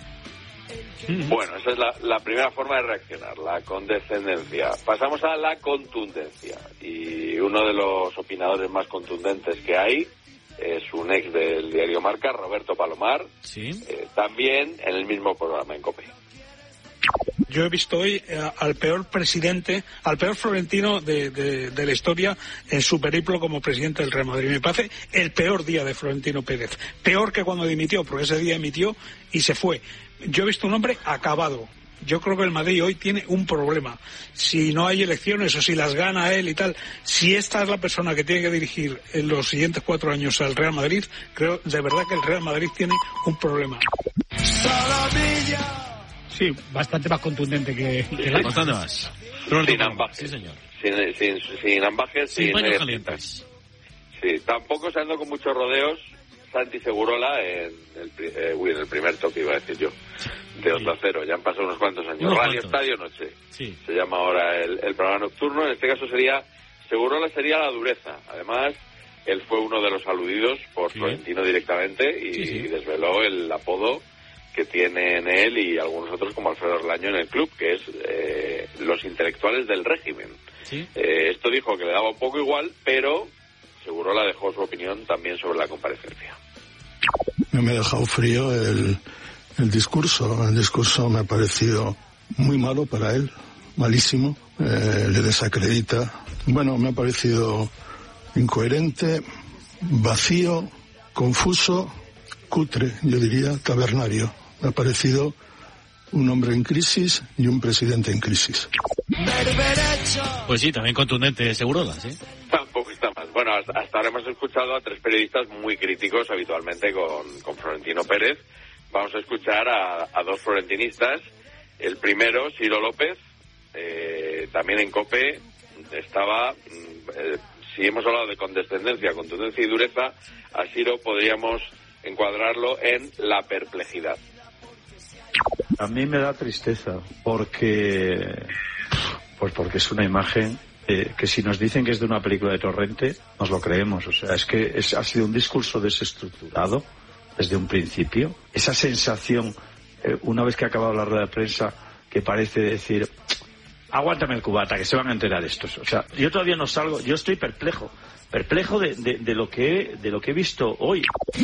Bueno, esa es la, la primera forma de reaccionar, la condescendencia. Pasamos a la contundencia. Y uno de los opinadores más contundentes que hay es un ex del diario Marca, Roberto Palomar, ¿sí? eh, también en el mismo programa en COPE. Yo he visto hoy eh, al peor presidente, al peor Florentino de, de, de la historia en su periplo como presidente del Real Madrid. Me parece el peor día de Florentino Pérez. Peor que cuando dimitió, porque ese día emitió y se fue. Yo he visto un hombre acabado. Yo creo que el Madrid hoy tiene un problema. Si no hay elecciones o si las gana él y tal, si esta es la persona que tiene que dirigir en los siguientes cuatro años al Real Madrid, creo de verdad que el Real Madrid tiene un problema. Sí, bastante más contundente que, que el Bastante más. Sin ambajes. Sí, señor. Sin, sin, sin ambajes, sin, sin paños calientes. Sí, tampoco se andó con muchos rodeos Santi Segurola en el, eh, uy, en el primer toque, iba a decir yo, de Onda Cero. Ya han pasado unos cuantos años. Unos Radio cuantos. Estadio Noche. Sí. Se llama ahora el, el programa nocturno. En este caso sería, Segurola sería la dureza. Además, él fue uno de los aludidos por Sí. Florentino directamente y, Sí, sí. y desveló el apodo que tienen él y algunos otros como Alfredo Orlaño en el club, que es eh, los intelectuales del régimen. ¿Sí? Eh, esto dijo que le daba un poco igual, pero Segurola dejó su opinión también sobre la comparecencia. Me ha dejado frío el, el discurso. El discurso me ha parecido muy malo para él, malísimo. Eh, le desacredita. Bueno, me ha parecido incoherente, vacío, confuso, cutre, yo diría, tabernario. Me ha parecido un hombre en crisis y un presidente en crisis. Pues sí, también contundente, Segurola, ¿sí? Tampoco está mal. Bueno, hasta, hasta ahora hemos escuchado a tres periodistas muy críticos habitualmente con, con Florentino Pérez. Vamos a escuchar a, a dos florentinistas. El primero, Ciro López, eh, también en COPE, estaba, eh, si hemos hablado de condescendencia, contundencia y dureza, a Ciro podríamos encuadrarlo en la perplejidad. A mí me da tristeza porque, pues porque es una imagen eh, que si nos dicen que es de una película de Torrente, nos lo creemos. O sea, es que es, ha sido un discurso desestructurado desde un principio. Esa sensación, eh, una vez que ha acabado la rueda de prensa, que parece decir, aguántame el cubata, que se van a enterar estos. O sea, yo todavía no salgo, yo estoy perplejo, perplejo de, de, de lo que de lo que he visto hoy.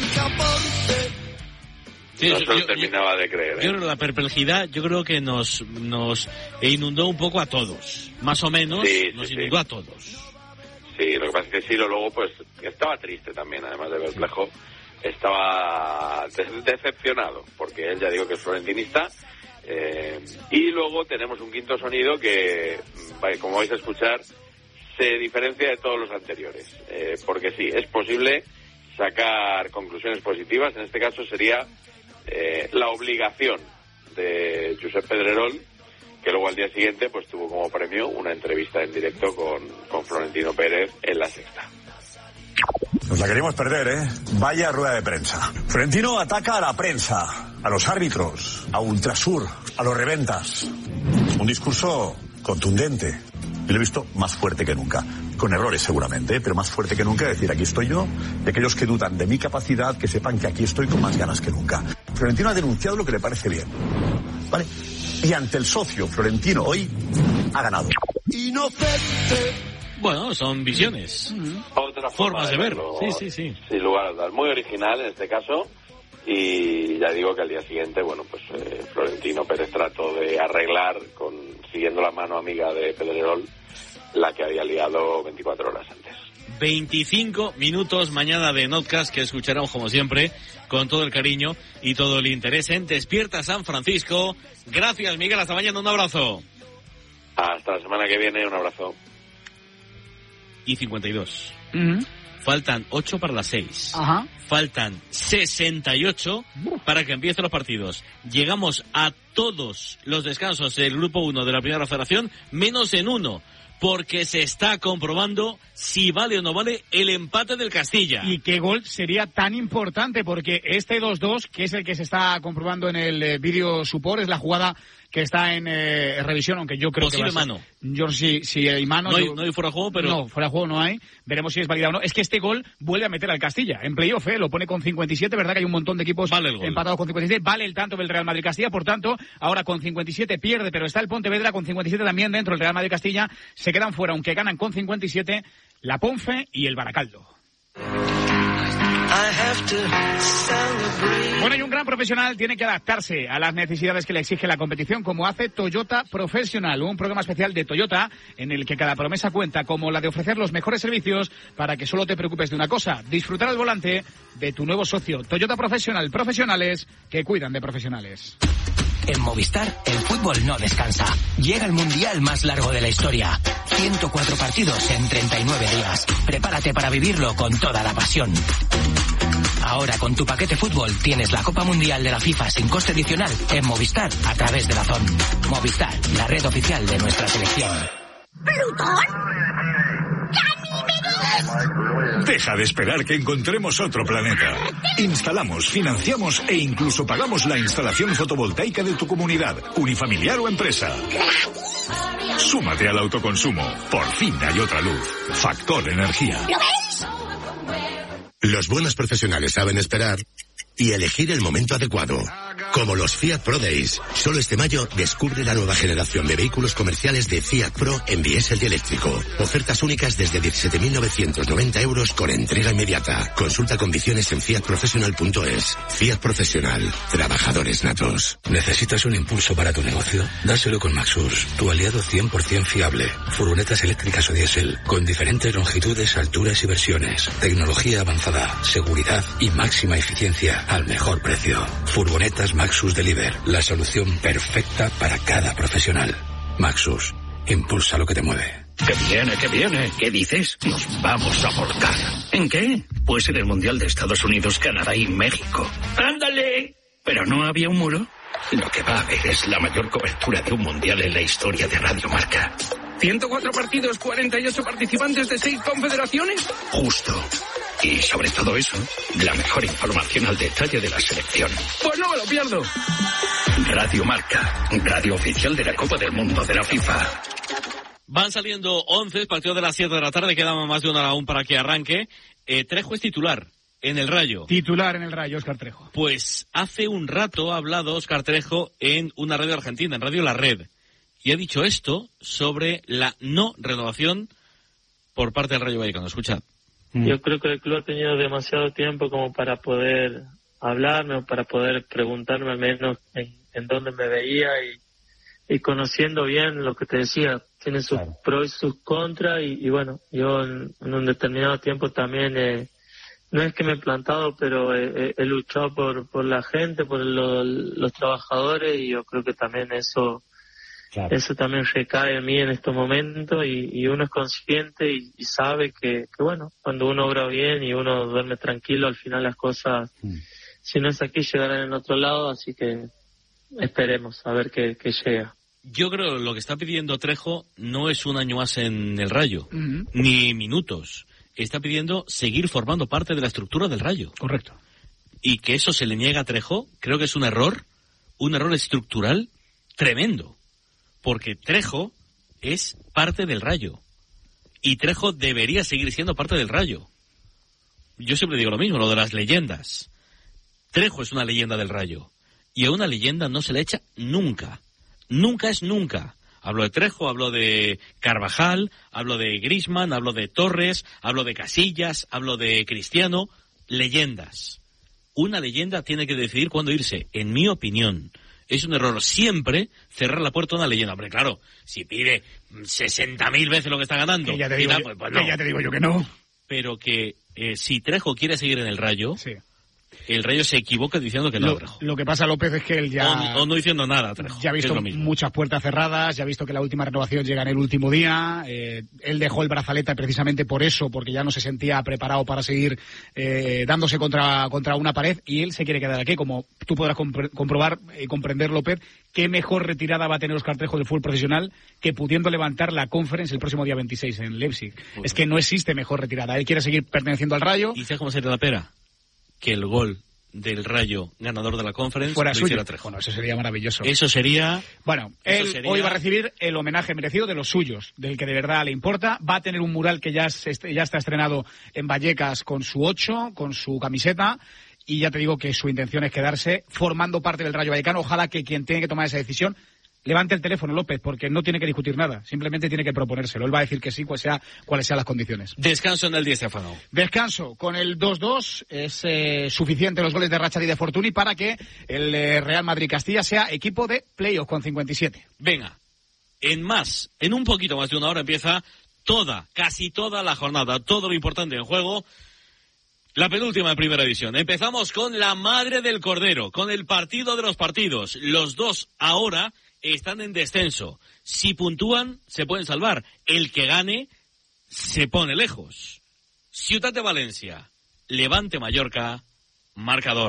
Sí, no yo, se lo yo, terminaba yo, de creer. Yo ¿eh? creo que la perplejidad, yo creo que nos nos inundó un poco a todos. Más o menos, sí, nos sí, inundó sí. a todos. Sí, lo que pasa es que Ciro luego pues estaba triste también, además de perplejo. Estaba de- decepcionado, porque él ya digo que es florentinista. Eh, y luego tenemos un quinto sonido que, mm, como vais a escuchar, se diferencia de todos los anteriores. Eh, porque sí, es posible sacar conclusiones positivas. En este caso sería eh, la obligación de Josep Pedrerol, que luego al día siguiente pues tuvo como premio una entrevista en directo con, con Florentino Pérez en La Sexta. Nos la queríamos perder, ¿eh? Vaya rueda de prensa. Florentino ataca a la prensa, a los árbitros, a Ultrasur, a los reventas. Un discurso contundente. Yo lo he visto más fuerte que nunca. Con errores seguramente, ¿eh? Pero más fuerte que nunca. Decir, aquí estoy yo. Y aquellos que dudan de mi capacidad, que sepan que aquí estoy con más ganas que nunca. Florentino ha denunciado lo que le parece bien. ¿Vale? Y ante el socio, Florentino hoy ha ganado. Inocente. Bueno, son visiones. Otra forma Formas de verlo. verlo, Sí, sí, sí. Sin lugar a dudas. Muy original en este caso. Y ya digo que al día siguiente, bueno, pues eh, Florentino Pérez trató de arreglar, con siguiendo la mano amiga de Pedrerol, la que había liado veinticuatro horas antes. veinticinco minutos mañana de Notcast que escucharemos como siempre con todo el cariño y todo el interés en Despierta San Francisco. Gracias, Miguel, hasta mañana, un abrazo. Hasta la semana que viene, un abrazo. Y cincuenta y dos. Uh-huh. Faltan ocho para las seis. Ajá. Faltan sesenta y ocho para que empiecen los partidos. Llegamos a todos los descansos del grupo uno de la Primera Federación, menos en uno, porque se está comprobando si vale o no vale el empate del Castilla. Y qué gol sería tan importante, porque este dos dos, que es el que se está comprobando en el eh, vídeo support, es la jugada que está en eh, revisión, aunque yo creo Posible que va a ser- mano. Yo si, si hay mano... No hay, yo- no hay fuera de juego, pero... No, fuera de juego no hay. Veremos si es válida o no. Es que este gol vuelve a meter al Castilla. En playoff, ¿eh? Lo pone con cincuenta y siete, ¿verdad? Que hay un montón de equipos Vale el gol. empatados con cincuenta y siete. Vale el tanto del Real Madrid-Castilla. Por tanto, ahora con cincuenta y siete pierde, pero está el Pontevedra con cincuenta y siete también dentro del Real Madrid-Castilla. Se quedan fuera, aunque ganan con cincuenta y siete, la Ponfe y el Baracaldo. Bueno, y un gran profesional tiene que adaptarse a las necesidades que le exige la competición, como hace Toyota Professional, un programa especial de Toyota en el que cada promesa cuenta, como la de ofrecer los mejores servicios para que solo te preocupes de una cosa: disfrutar al volante de tu nuevo socio. Toyota Professional, profesionales que cuidan de profesionales. En Movistar, el fútbol no descansa. Llega el mundial más largo de la historia. ciento cuatro partidos en treinta y nueve días. Prepárate para vivirlo con toda la pasión. Ahora, con tu paquete fútbol, tienes la Copa Mundial de la FIFA sin coste adicional en Movistar a través de DAZN. Movistar, la red oficial de nuestra selección. ¿Plutón? Deja de esperar que encontremos otro planeta. Instalamos, financiamos e incluso pagamos la instalación fotovoltaica de tu comunidad, unifamiliar o empresa. Súmate al autoconsumo. Por fin hay otra luz. Factor Energía. ¿Lo ves? Los buenos profesionales saben esperar y elegir el momento adecuado. Como los Fiat Pro Days. Solo este mayo descubre la nueva generación de vehículos comerciales de Fiat Pro en diésel y eléctrico. Ofertas únicas desde diecisiete mil novecientos noventa euros con entrega inmediata. Consulta condiciones en fiat professional punto es. Fiat Profesional. Trabajadores natos. ¿Necesitas un impulso para tu negocio? Dáselo con Maxus, tu aliado cien por ciento fiable. Furgonetas eléctricas o diésel, con diferentes longitudes, alturas y versiones. Tecnología avanzada, seguridad y máxima eficiencia al mejor precio. Furgonetas Maxus Deliver, la solución perfecta para cada profesional. Maxus, impulsa lo que te mueve. ¡Que viene, que viene! ¿Qué dices? Nos vamos a volcar. ¿En qué? Pues en el Mundial de Estados Unidos, Canadá y México. ¡Ándale! ¿Pero no había un muro? Lo que va a haber es la mayor cobertura de un Mundial en la historia de Radio Marca. ¿ciento cuatro partidos, cuarenta y ocho participantes de seis confederaciones? Justo. Y sobre todo eso, la mejor información al detalle de la selección. ¡Pues no me lo pierdo! Radio Marca, radio oficial de la Copa del Mundo de la FIFA. Van saliendo once, partido de las siete de la tarde, queda más de una hora aún para que arranque. Eh, Trejo es titular en el Rayo. Titular en el Rayo, Óscar Trejo. Pues hace un rato ha hablado Óscar Trejo en una radio argentina, en Radio La Red, y ha dicho esto sobre la no renovación por parte del Rayo Vallecano. Escuchad. Yo creo que el club ha tenido demasiado tiempo como para poder hablarme o para poder preguntarme al menos en, en dónde me veía y, y conociendo bien lo que te decía, tiene sus claro. pros y sus contras y, y bueno, yo en, en un determinado tiempo también eh, no es que me he plantado, pero he, he luchado por, por la gente, por lo, los trabajadores y yo creo que también eso... Claro. Eso también recae en mí en estos momentos y, y uno es consciente y, y sabe que, que, bueno, cuando uno obra bien y uno duerme tranquilo, al final las cosas, mm. si no es aquí, llegarán en otro lado, así que esperemos a ver qué, qué llega. Yo creo que lo que está pidiendo Trejo no es un año más en el Rayo, mm-hmm. ni minutos. Está pidiendo seguir formando parte de la estructura del Rayo. Correcto. Y que eso se le niega a Trejo, creo que es un error, un error estructural tremendo. Porque Trejo es parte del Rayo. Y Trejo debería seguir siendo parte del Rayo. Yo siempre digo lo mismo, lo de las leyendas. Trejo es una leyenda del Rayo. Y a una leyenda no se le echa nunca. Nunca es nunca. Hablo de Trejo, hablo de Carvajal, hablo de Griezmann, hablo de Torres, hablo de Casillas, hablo de Cristiano. Leyendas. Una leyenda tiene que decidir cuándo irse, en mi opinión. Es un error siempre cerrar la puerta a una leyenda. Hombre, claro, si pide sesenta mil veces lo que está ganando, que ya te digo, tal, yo, pues, pues no. que ya te digo yo que no. Pero que eh, si Trejo quiere seguir en el Rayo, sí. el Rayo se equivoca diciendo que no, lo, Trejo. Lo que pasa, López, es que él ya... O, o no diciendo nada, Trejo. Ya ha visto muchas puertas cerradas, ya ha visto que la última renovación llega en el último día. Eh, él dejó el brazalete precisamente por eso, porque ya no se sentía preparado para seguir eh, dándose contra, contra una pared, y él se quiere quedar aquí. Como tú podrás compr- comprobar y eh, comprender, López, qué mejor retirada va a tener Óscar Trejo del fútbol profesional que pudiendo levantar la Conference el próximo día veintiséis en Leipzig. Uh-huh. Es que no existe mejor retirada. Él quiere seguir perteneciendo al Rayo. ¿Y sabes cómo sería la pera? Que el gol del Rayo ganador de la Conference fuera suyo. Trejo. Bueno, eso sería maravilloso. Eso sería... Bueno, eso él sería... hoy va a recibir el homenaje merecido de los suyos, del que de verdad le importa. Va a tener un mural que ya, se, ya está estrenado en Vallecas con su ocho, con su camiseta, y ya te digo que su intención es quedarse formando parte del Rayo Vallecano. Ojalá que quien tiene que tomar esa decisión levante el teléfono, López, porque no tiene que discutir nada, simplemente tiene que proponérselo. Él va a decir que sí, cuales sea, cuáles sean las condiciones. Descanso en el Di Stéfano. Descanso. Con el dos dos es eh, suficiente los goles de Rachad y de Fortuny para que el eh, Real Madrid-Castilla sea equipo de playoff con cincuenta y siete. Venga, en más, en un poquito más de una hora empieza toda, casi toda la jornada, todo lo importante en juego. La penúltima de Primera División. Empezamos con la madre del Cordero, con el partido de los partidos. Los dos ahora están en descenso. Si puntúan, se pueden salvar. El que gane, se pone lejos. Ciutat de Valencia, Levante Mallorca, marcador.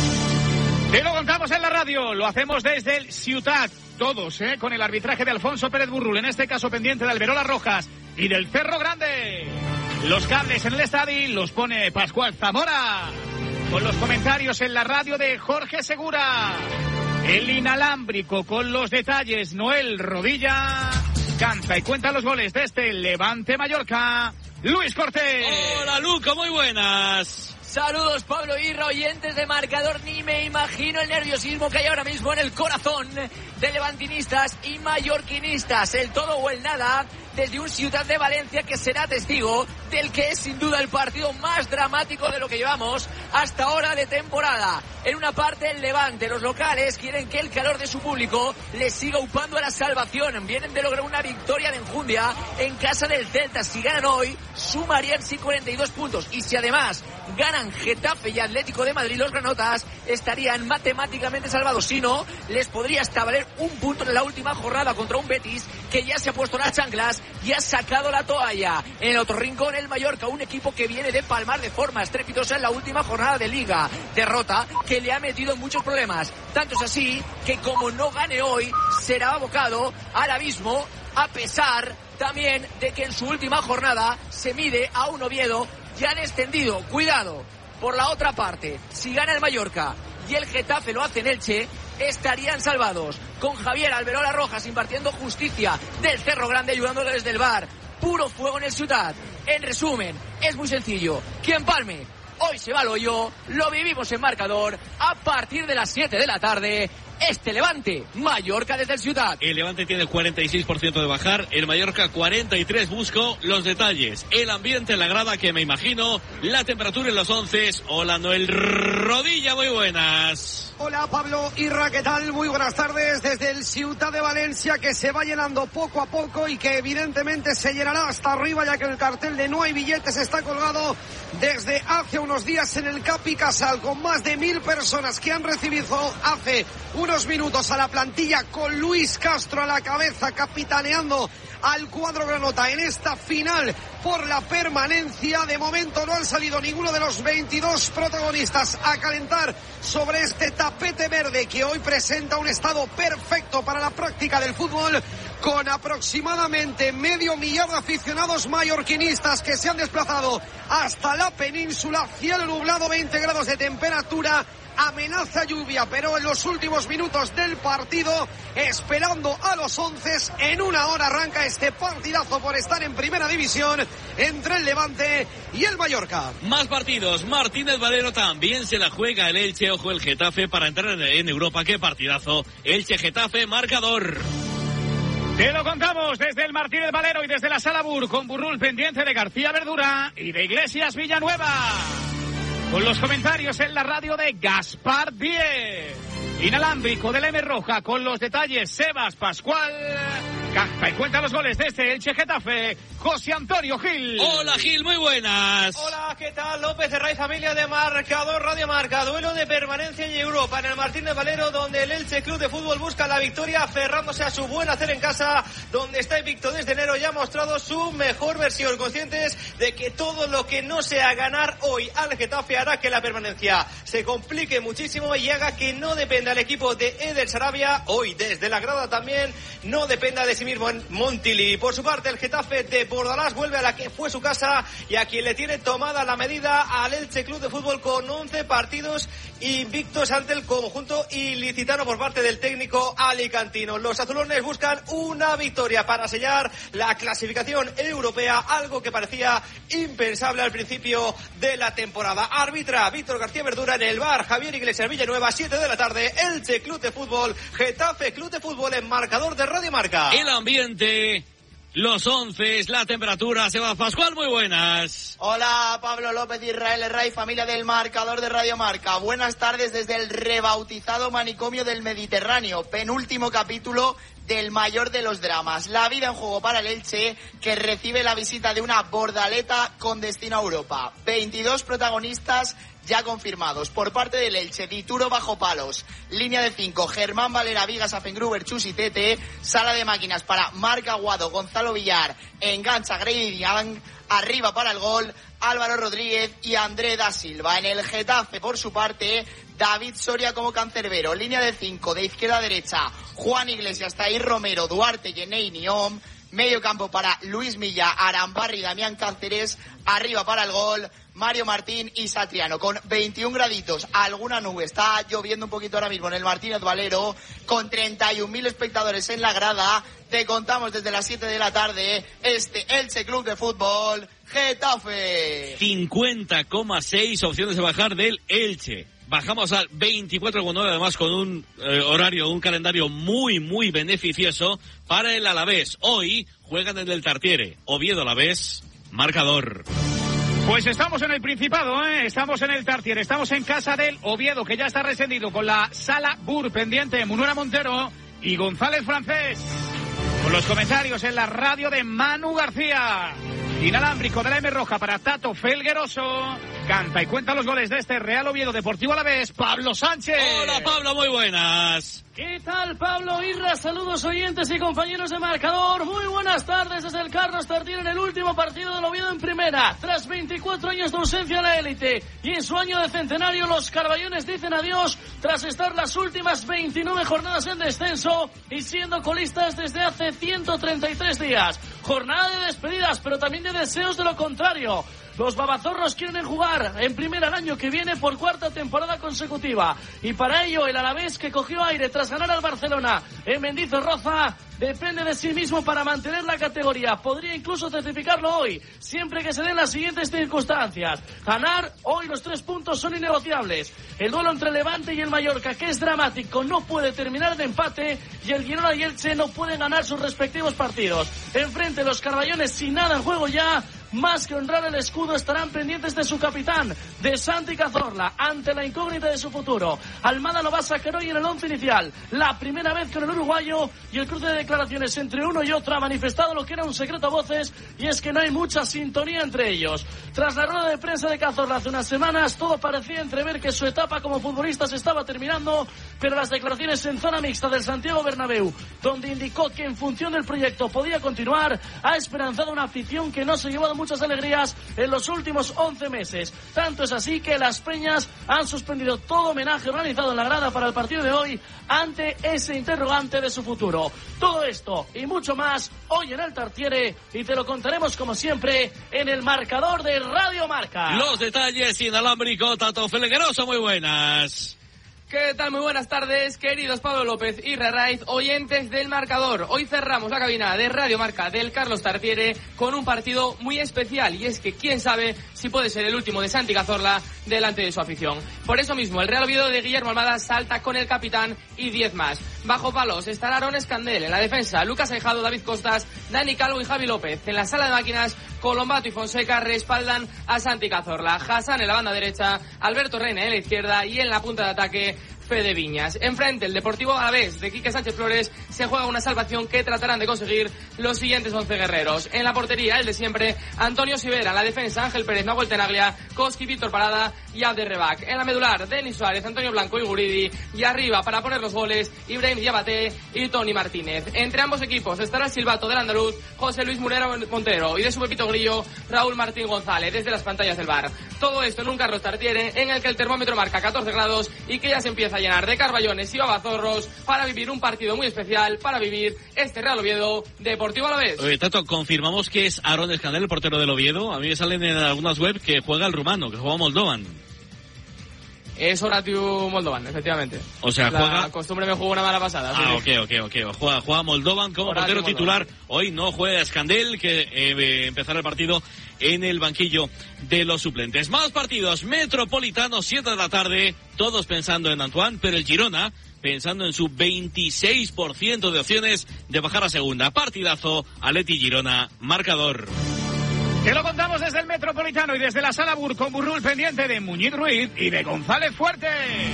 Te lo contamos en la radio, lo hacemos desde el Ciutat, todos, ¿eh? Con el arbitraje de Alfonso Pérez Burrul, en este caso pendiente de Alberola Rojas y del Cerro Grande. Los cables en el estadio los pone Pascual Zamora, con los comentarios en la radio de Jorge Segura. El inalámbrico con los detalles, Noel Rodilla, canta y cuenta los goles de este Levante Mallorca, Luis Cortés. Hola, Luca, muy buenas. Saludos, Pablo Irra, oyentes de Marcador. Ni me imagino el nerviosismo que hay ahora mismo en el corazón de levantinistas y mallorquinistas. El todo o el nada desde un Ciutat de Valencia que será testigo del que es sin duda el partido más dramático de lo que llevamos hasta ahora de temporada. En una parte el Levante, los locales quieren que el calor de su público les siga upando a la salvación. Vienen de lograr una victoria de enjundia en casa del Celta. Si ganan hoy, sumarían sí cuarenta y dos puntos. Y si además ganan Getafe y Atlético de Madrid, los granotas estarían matemáticamente salvados. Si no, les podría hasta valer un punto en la última jornada contra un Betis que ya se ha puesto las chanclas y ha sacado la toalla. En el otro rincón, el Mallorca, un equipo que viene de palmar de forma estrepitosa en la última jornada de Liga. Derrota que le ha metido en muchos problemas. Tanto es así que como no gane hoy, será abocado al abismo, a pesar también de que en su última jornada se mide a un Oviedo ya descendido. Cuidado, por la otra parte, si gana el Mallorca y el Getafe lo hace en Elche, estarían salvados, con Javier Alberola Rojas impartiendo justicia del Cerro Grande, ayudándole desde el bar. Puro fuego en el Ciutat. En resumen, es muy sencillo. Quien palme hoy se va al hoyo. Lo vivimos en Marcador a partir de las siete de la tarde. Este Levante, Mallorca desde el Ciutat. El Levante tiene el cuarenta y seis por ciento de bajar, el Mallorca cuarenta y tres. Busco los detalles, el ambiente en la grada, que me imagino, la temperatura en los once. Hola, Noel Rodilla, muy buenas. Hola, Pablo Irra, ¿qué tal? Muy buenas tardes desde el Ciutat de Valencia, que se va llenando poco a poco y que evidentemente se llenará hasta arriba, ya que el cartel de no hay billetes está colgado desde hace unos días en el Capi Casal, con más de mil personas que han recibido hace unos minutos a la plantilla, con Luis Castro a la cabeza, capitaneando al cuadro granota en esta final por la permanencia. De momento no han salido ninguno de los veintidós protagonistas a calentar sobre este tapete verde, que hoy presenta un estado perfecto para la práctica del fútbol, con aproximadamente medio millar de aficionados mallorquinistas que se han desplazado hasta la península. Cielo nublado, veinte grados de temperatura, amenaza lluvia, pero en los últimos minutos del partido, esperando a los once, en una hora arranca este partidazo por estar en primera división entre el Levante y el Mallorca. Más partidos. Martínez Valero también se la juega el Elche, ojo el Getafe para entrar en Europa. Qué partidazo. Elche-Getafe, marcador. Te lo contamos desde el Martínez Valero y desde la Sala Bur, con Burrul pendiente de García Verdura y de Iglesias Villanueva. Con los comentarios en la radio de Gaspar Díez. Inalámbrico de la M Roja, con los detalles Sebas Pascual. Canta y cuenta los goles de este Elche Getafe, José Antonio Gil. Hola Gil, muy buenas. Hola, ¿qué tal? López de Ray, familia de Marcador, Radio Marca. Duelo de permanencia en Europa en el Martínez Valero, donde el Elche Club de Fútbol busca la victoria aferrándose a su buen hacer en casa, donde está invicto desde enero y ha mostrado su mejor versión, conscientes de que todo lo que no sea ganar hoy al Getafe hará que la permanencia se complique muchísimo y haga que no dependa el equipo de Eder Sarabia, hoy desde la grada también no dependa de sí mismo en Montilivi. Por su parte, el Getafe de Bordalás vuelve a la que fue su casa y a quien le tiene tomada la la medida al Elche Club de Fútbol con once partidos invictos ante el conjunto ilicitano por parte del técnico alicantino. Los azulones buscan una victoria para sellar la clasificación europea, algo que parecía impensable al principio de la temporada. Arbitra Víctor García Verdura en el bar, Javier Iglesias Villanueva, siete de la tarde, Elche Club de Fútbol, Getafe Club de Fútbol en marcador de Radio Marca. El ambiente, los once, la temperatura, Sebas Pascual, muy buenas. Hola, Pablo López, Israel Herray, familia del marcador de Radio Marca. Buenas tardes desde el rebautizado manicomio del Mediterráneo, penúltimo capítulo del mayor de los dramas. La vida en juego para el Elche, que recibe la visita de una bordaleta con destino a Europa. veintidós protagonistas ya confirmados. Por parte del Elche, Dituro bajo palos. Línea de cinco, Germán Valera, Vigas, Afengruber, Chus y Tete. Sala de máquinas para Marc Aguado, Gonzalo Villar. Engancha Grady Young. Arriba para el gol, Álvaro Rodríguez y André da Silva. En el Getafe, por su parte, David Soria como cancerbero. Línea de cinco, de izquierda a derecha, Juan Iglesias, Tair Romero, Duarte, Yenei Niom. Medio campo para Luis Milla, Arambarri, Damián Cáceres. Arriba para el gol, Mario Martín y Satriano. Con veintiún graditos, alguna nube. Está lloviendo un poquito ahora mismo en el Martínez Valero. Con treinta y un mil espectadores en la grada. Te contamos desde las siete de la tarde este Elche Club de Fútbol Getafe. cincuenta coma seis opciones de bajar del Elche. Bajamos al veinticuatro coma nueve, además con un eh, horario, un calendario muy, muy beneficioso para el Alavés. Hoy juegan en el Tartiere. Oviedo Alavés, marcador. Pues estamos en el Principado, ¿eh? Estamos en el Tartiere, estamos en casa del Oviedo, que ya está rescendido con la Sala Bur pendiente, Munuera Montero y González Francés. Con los comentarios en la radio de Manu García. Inalámbrico de la M Roja para Tato Felgueroso. Canta y cuenta los goles de este Real Oviedo Deportivo Alavés, Pablo Sánchez. Hola, Pablo, muy buenas. ¿Qué tal, Pablo Irra? Saludos oyentes y compañeros de marcador. Muy buenas tardes desde el Carlos Tartiere en el último partido del Oviedo en primera. Tras veinticuatro años de ausencia en la élite y en su año de centenario, los carballones dicen adiós tras estar las últimas veintinueve jornadas en descenso y siendo colistas desde hace ciento treinta y tres días. Jornada de despedidas, pero también de deseos de lo contrario. Los babazorros quieren jugar en primera el año que viene por cuarta temporada consecutiva. Y para ello el Alavés, que cogió aire tras ganar al Barcelona en Mendizorroza, depende de sí mismo para mantener la categoría. Podría incluso certificarlo hoy, siempre que se den las siguientes circunstancias. Ganar, hoy los tres puntos son innegociables. El duelo entre Levante y el Mallorca, que es dramático, no puede terminar de empate. Y el Girona y Elche no pueden ganar sus respectivos partidos. Enfrente los carballones, sin nada en juego ya, más que honrar el escudo, estarán pendientes de su capitán, de Santi Cazorla, ante la incógnita de su futuro. Almada lo va a sacar hoy en el once inicial, la primera vez con el uruguayo, y el cruce de declaraciones entre uno y otro ha manifestado lo que era un secreto a voces, y es que no hay mucha sintonía entre ellos. Tras la rueda de prensa de Cazorla hace unas semanas, todo parecía entrever que su etapa como futbolista se estaba terminando, pero las declaraciones en zona mixta del Santiago Bernabéu, donde indicó que en función del proyecto podía continuar, ha esperanzado una afición que no se ha llevado muchas alegrías en los últimos once meses. Tanto es así que las Peñas han suspendido todo homenaje organizado en la grada para el partido de hoy ante ese interrogante de su futuro. Todo esto y mucho más hoy en el Tartiere, y te lo contaremos como siempre en el marcador de Radio Marca. Los detalles inalámbrico, Tato Felgueroso, muy buenas. ¿Qué tal? Muy buenas tardes, queridos Pablo López y Rarraiz, oyentes del marcador. Hoy cerramos la cabina de Radio Marca del Carlos Tartiere con un partido muy especial, y es que quién sabe si puede ser el último de Santi Cazorla delante de su afición. Por eso mismo, el Real Oviedo de Guillermo Almada salta con el capitán y diez más. Bajo palos estará Aaron Escandel, en la defensa Lucas Aijado, David Costas, Dani Calvo y Javi López. En la sala de máquinas, Colombato y Fonseca respaldan a Santi Cazorla. Hassan en la banda derecha, Alberto Reina en la izquierda, y en la punta de ataque Fede Viñas. Enfrente, el Deportivo Alavés de Quique Sánchez Flores se juega una salvación que tratarán de conseguir los siguientes once guerreros. En la portería, el de siempre, Antonio Sivera. En la defensa, Ángel Pérez, Nahuel Tenaglia, Koski, Víctor Parada y Abder Rebac. En la medular, Denis Suárez, Antonio Blanco y Guridi. Y arriba, para poner los goles, Ibrahim Diabate y Tony Martínez. Entre ambos equipos estará el silbato del andaluz José Luis Murera Montero, y de su Pepito Grillo, Raúl Martín González, desde las pantallas del bar. Todo esto en un Carlos Tartiere en el que el termómetro marca catorce grados y que ya se empieza empieza a llenar de carballones y babazorros para vivir un partido muy especial, para vivir este Real Oviedo Deportivo Alavés. Oye, Tato, confirmamos que es Aaron Escandel, el portero del Oviedo. A mí me salen en algunas webs que juega el rumano, que juega Moldovan. Es Horatiu Moldovan, efectivamente. O sea, la juega... costumbre me jugó una mala pasada. Ah, sí. ok, ok, ok. Juega, juega Moldovan como Horatiu portero Moldovan. titular. Hoy no juega Escandel, que eh, empezará el partido en el banquillo de los suplentes. Más partidos. Metropolitano, siete de la tarde. Todos pensando en Antoine, pero el Girona pensando en su veintiséis por ciento de opciones de bajar a segunda. Partidazo, Atleti Girona, marcador. Te lo contamos desde el Metropolitano y desde la Sala Bur con Burrul pendiente de Muñiz Ruiz y de González Fuerte.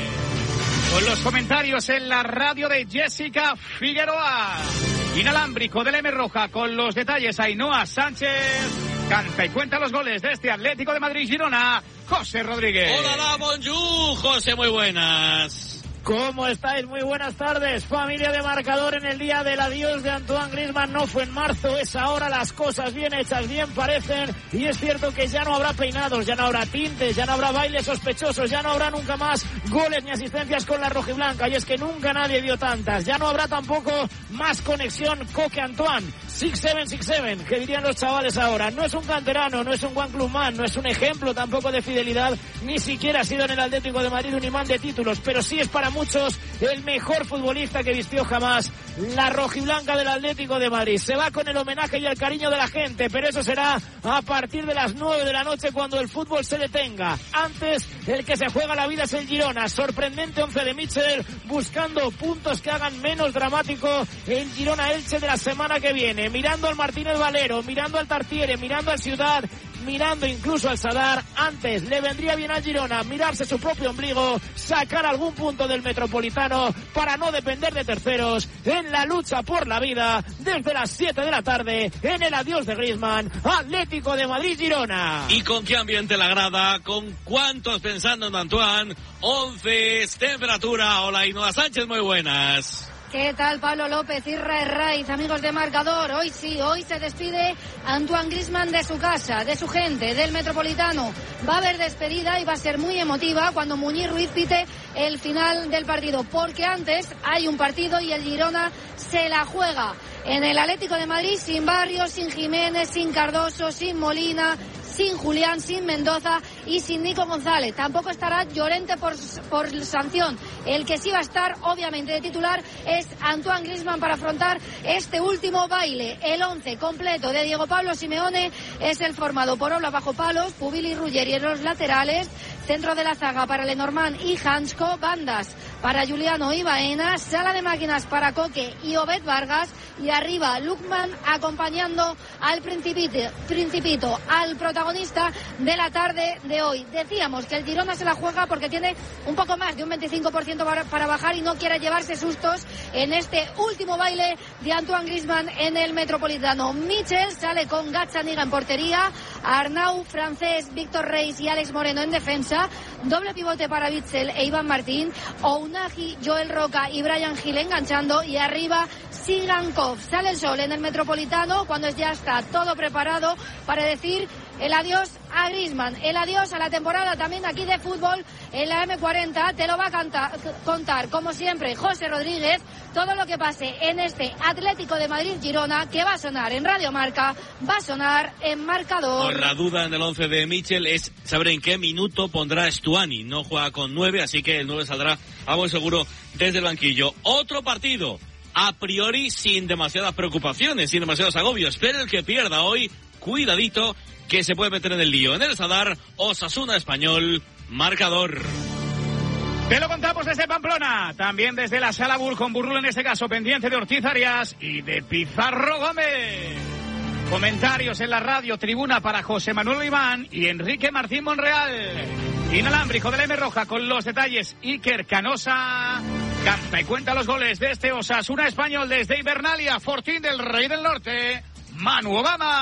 Con los comentarios en la radio de Jessica Figueroa. Inalámbrico del M Roja con los detalles Ainhoa Sánchez. Canta y cuenta los goles de este Atlético de Madrid-Girona, José Rodríguez. Hola, bonjour, José, muy buenas. ¿Cómo estáis? Muy buenas tardes, familia de Marcador. En el día del adiós de Antoine Griezmann no fue en marzo, es ahora. Las cosas bien hechas, bien parecen, y es cierto que ya no habrá peinados, ya no habrá tintes, ya no habrá bailes sospechosos, ya no habrá nunca más goles ni asistencias con la rojiblanca, y es que nunca nadie dio tantas. Ya no habrá tampoco más conexión Coque-Antoine, six seven six seven, que dirían los chavales ahora. No es un canterano, no es un One Club Man, no es un ejemplo tampoco de fidelidad, ni siquiera ha sido en el Atlético de Madrid un imán de títulos, pero sí es para muchos el mejor futbolista que vistió jamás la rojiblanca del Atlético de Madrid. Se va con el homenaje y el cariño de la gente, pero eso será a partir de las nueve de la noche cuando el fútbol se detenga. Antes, el que se juega la vida es el Girona. Sorprendente once de Michel, buscando puntos que hagan menos dramático el Girona-Elche de la semana que viene. Mirando al Martínez Valero, mirando al Tartiere, mirando al Ciudad, mirando incluso al Sadar. Antes le vendría bien al Girona mirarse su propio ombligo, sacar algún punto del Metropolitano para no depender de terceros en la lucha por la vida desde las siete de la tarde en el adiós de Griezmann, Atlético de Madrid-Girona. ¿Y con qué ambiente la grada? ¿Con cuántos pensando en Antoine? once, temperatura. Hola, Ainhoa Sánchez, muy buenas. ¿Qué tal, Pablo López y Raiz, amigos de Marcador? Hoy sí, hoy se despide Antoine Griezmann de su casa, de su gente, del Metropolitano. Va a haber despedida y va a ser muy emotiva cuando Muñiz Ruiz pite el final del partido, porque antes hay un partido y el Girona se la juega en el Atlético de Madrid sin Barrios, sin Jiménez, sin Cardoso, sin Molina, sin Julián, sin Mendoza y sin Nico González. Tampoco estará Llorente por, por sanción. El que sí va a estar, obviamente, de titular es Antoine Griezmann para afrontar este último baile. El once completo de Diego Pablo Simeone es el formado por Ola bajo palos, Pubil y Ruggeri en los laterales, centro de la zaga para Lenormand y Hansko, bandas para Juliano y Baena, sala de máquinas para Coque y Obed Vargas, y arriba Lukman acompañando al Principito, Principito, al protagonista de la tarde de hoy. Decíamos que el Girona se la juega porque tiene un poco más de un veinticinco por ciento para, para bajar y no quiere llevarse sustos en este último baile de Antoine Griezmann en el Metropolitano. Michel sale con Gazzaniga en portería, Arnau, Francés, Víctor Reis y Alex Moreno en defensa, doble pivote para Witsel e Iván Martín, Ounahi, Joel Roca y Brian Gil enganchando, y arriba Sigankov. Sale el sol en el Metropolitano cuando ya está todo preparado para decir el adiós a Griezmann, el adiós a la temporada también aquí de fútbol en la eme cuarenta. Te lo va a cantar, contar, como siempre, José Rodríguez. Todo lo que pase en este Atlético de Madrid-Girona, que va a sonar en Radio Marca, va a sonar en Marcador. Por la duda en el once de Michel es saber en qué minuto pondrá Stuani. No juega con nueve, así que el nueve saldrá a buen seguro desde el banquillo. Otro partido, a priori sin demasiadas preocupaciones, sin demasiados agobios, pero el que pierda hoy, cuidadito, que se puede meter en el lío. En el Sadar, Osasuna Español, marcador. Te lo contamos desde Pamplona, también desde la Sala Bull con Burrul en este caso, pendiente de Ortiz Arias y de Pizarro Gómez. Comentarios en la radio, tribuna para José Manuel Oliván y Enrique Martín Monreal. Inalámbrico de la M Roja con los detalles Iker Canosa. Canta y cuenta los goles de este Osasuna Español desde Hibernalia, Fortín del Rey del Norte. Manu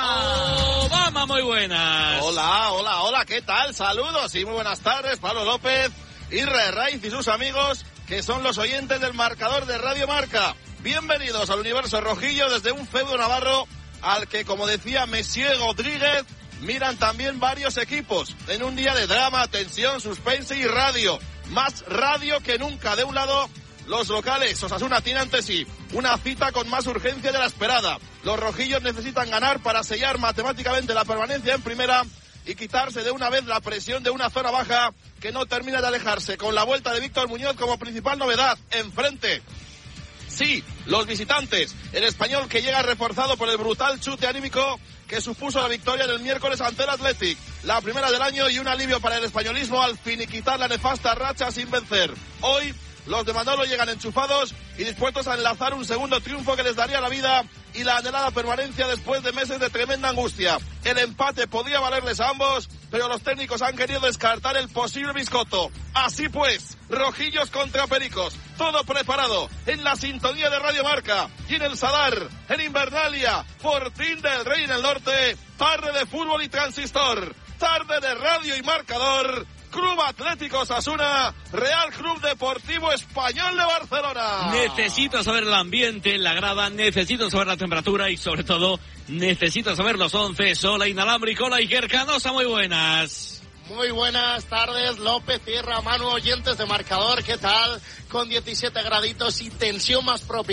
Obama. Obama, muy buenas. Hola, hola, hola, ¿qué tal? Saludos y muy buenas tardes, Pablo López, Irre Raiz y sus amigos, que son los oyentes del Marcador de Radio Marca. Bienvenidos al universo rojillo desde un feudo navarro al que, como decía Messier Rodríguez, miran también varios equipos en un día de drama, tensión, suspense y radio. más radio que nunca. De un lado, los locales. Osasuna tiene ante sí una cita con más urgencia de la esperada. Los rojillos necesitan ganar para sellar matemáticamente la permanencia en primera y quitarse de una vez la presión de una zona baja que no termina de alejarse, con la vuelta de Víctor Muñoz como principal novedad. Enfrente, sí, los visitantes. El Español, que llega reforzado por el brutal chute anímico que supuso la victoria del miércoles ante el Athletic. La primera del año y un alivio para el españolismo al finiquitar la nefasta racha sin vencer. Hoy los de Manolo llegan enchufados y dispuestos a enlazar un segundo triunfo que les daría la vida y la anhelada permanencia después de meses de tremenda angustia. El empate podía valerles a ambos, pero los técnicos han querido descartar el posible biscoto. Así pues, rojillos contra pericos, todo preparado en la sintonía de Radio Marca y en el Sadar, en Invernalia, Fortín del Rey en el norte, tarde de fútbol y transistor, tarde de radio y marcador. Club Atlético Osasuna, Real Club Deportivo Español de Barcelona. Necesito saber el ambiente, la grada, necesito saber la temperatura y sobre todo necesito saber los once. Sola inalámbrico, Hola Iker Canosa, muy buenas. Muy buenas tardes, López, Tierra, Manu, oyentes de Marcador, ¿qué tal? Con diecisiete graditos y tensión más propia.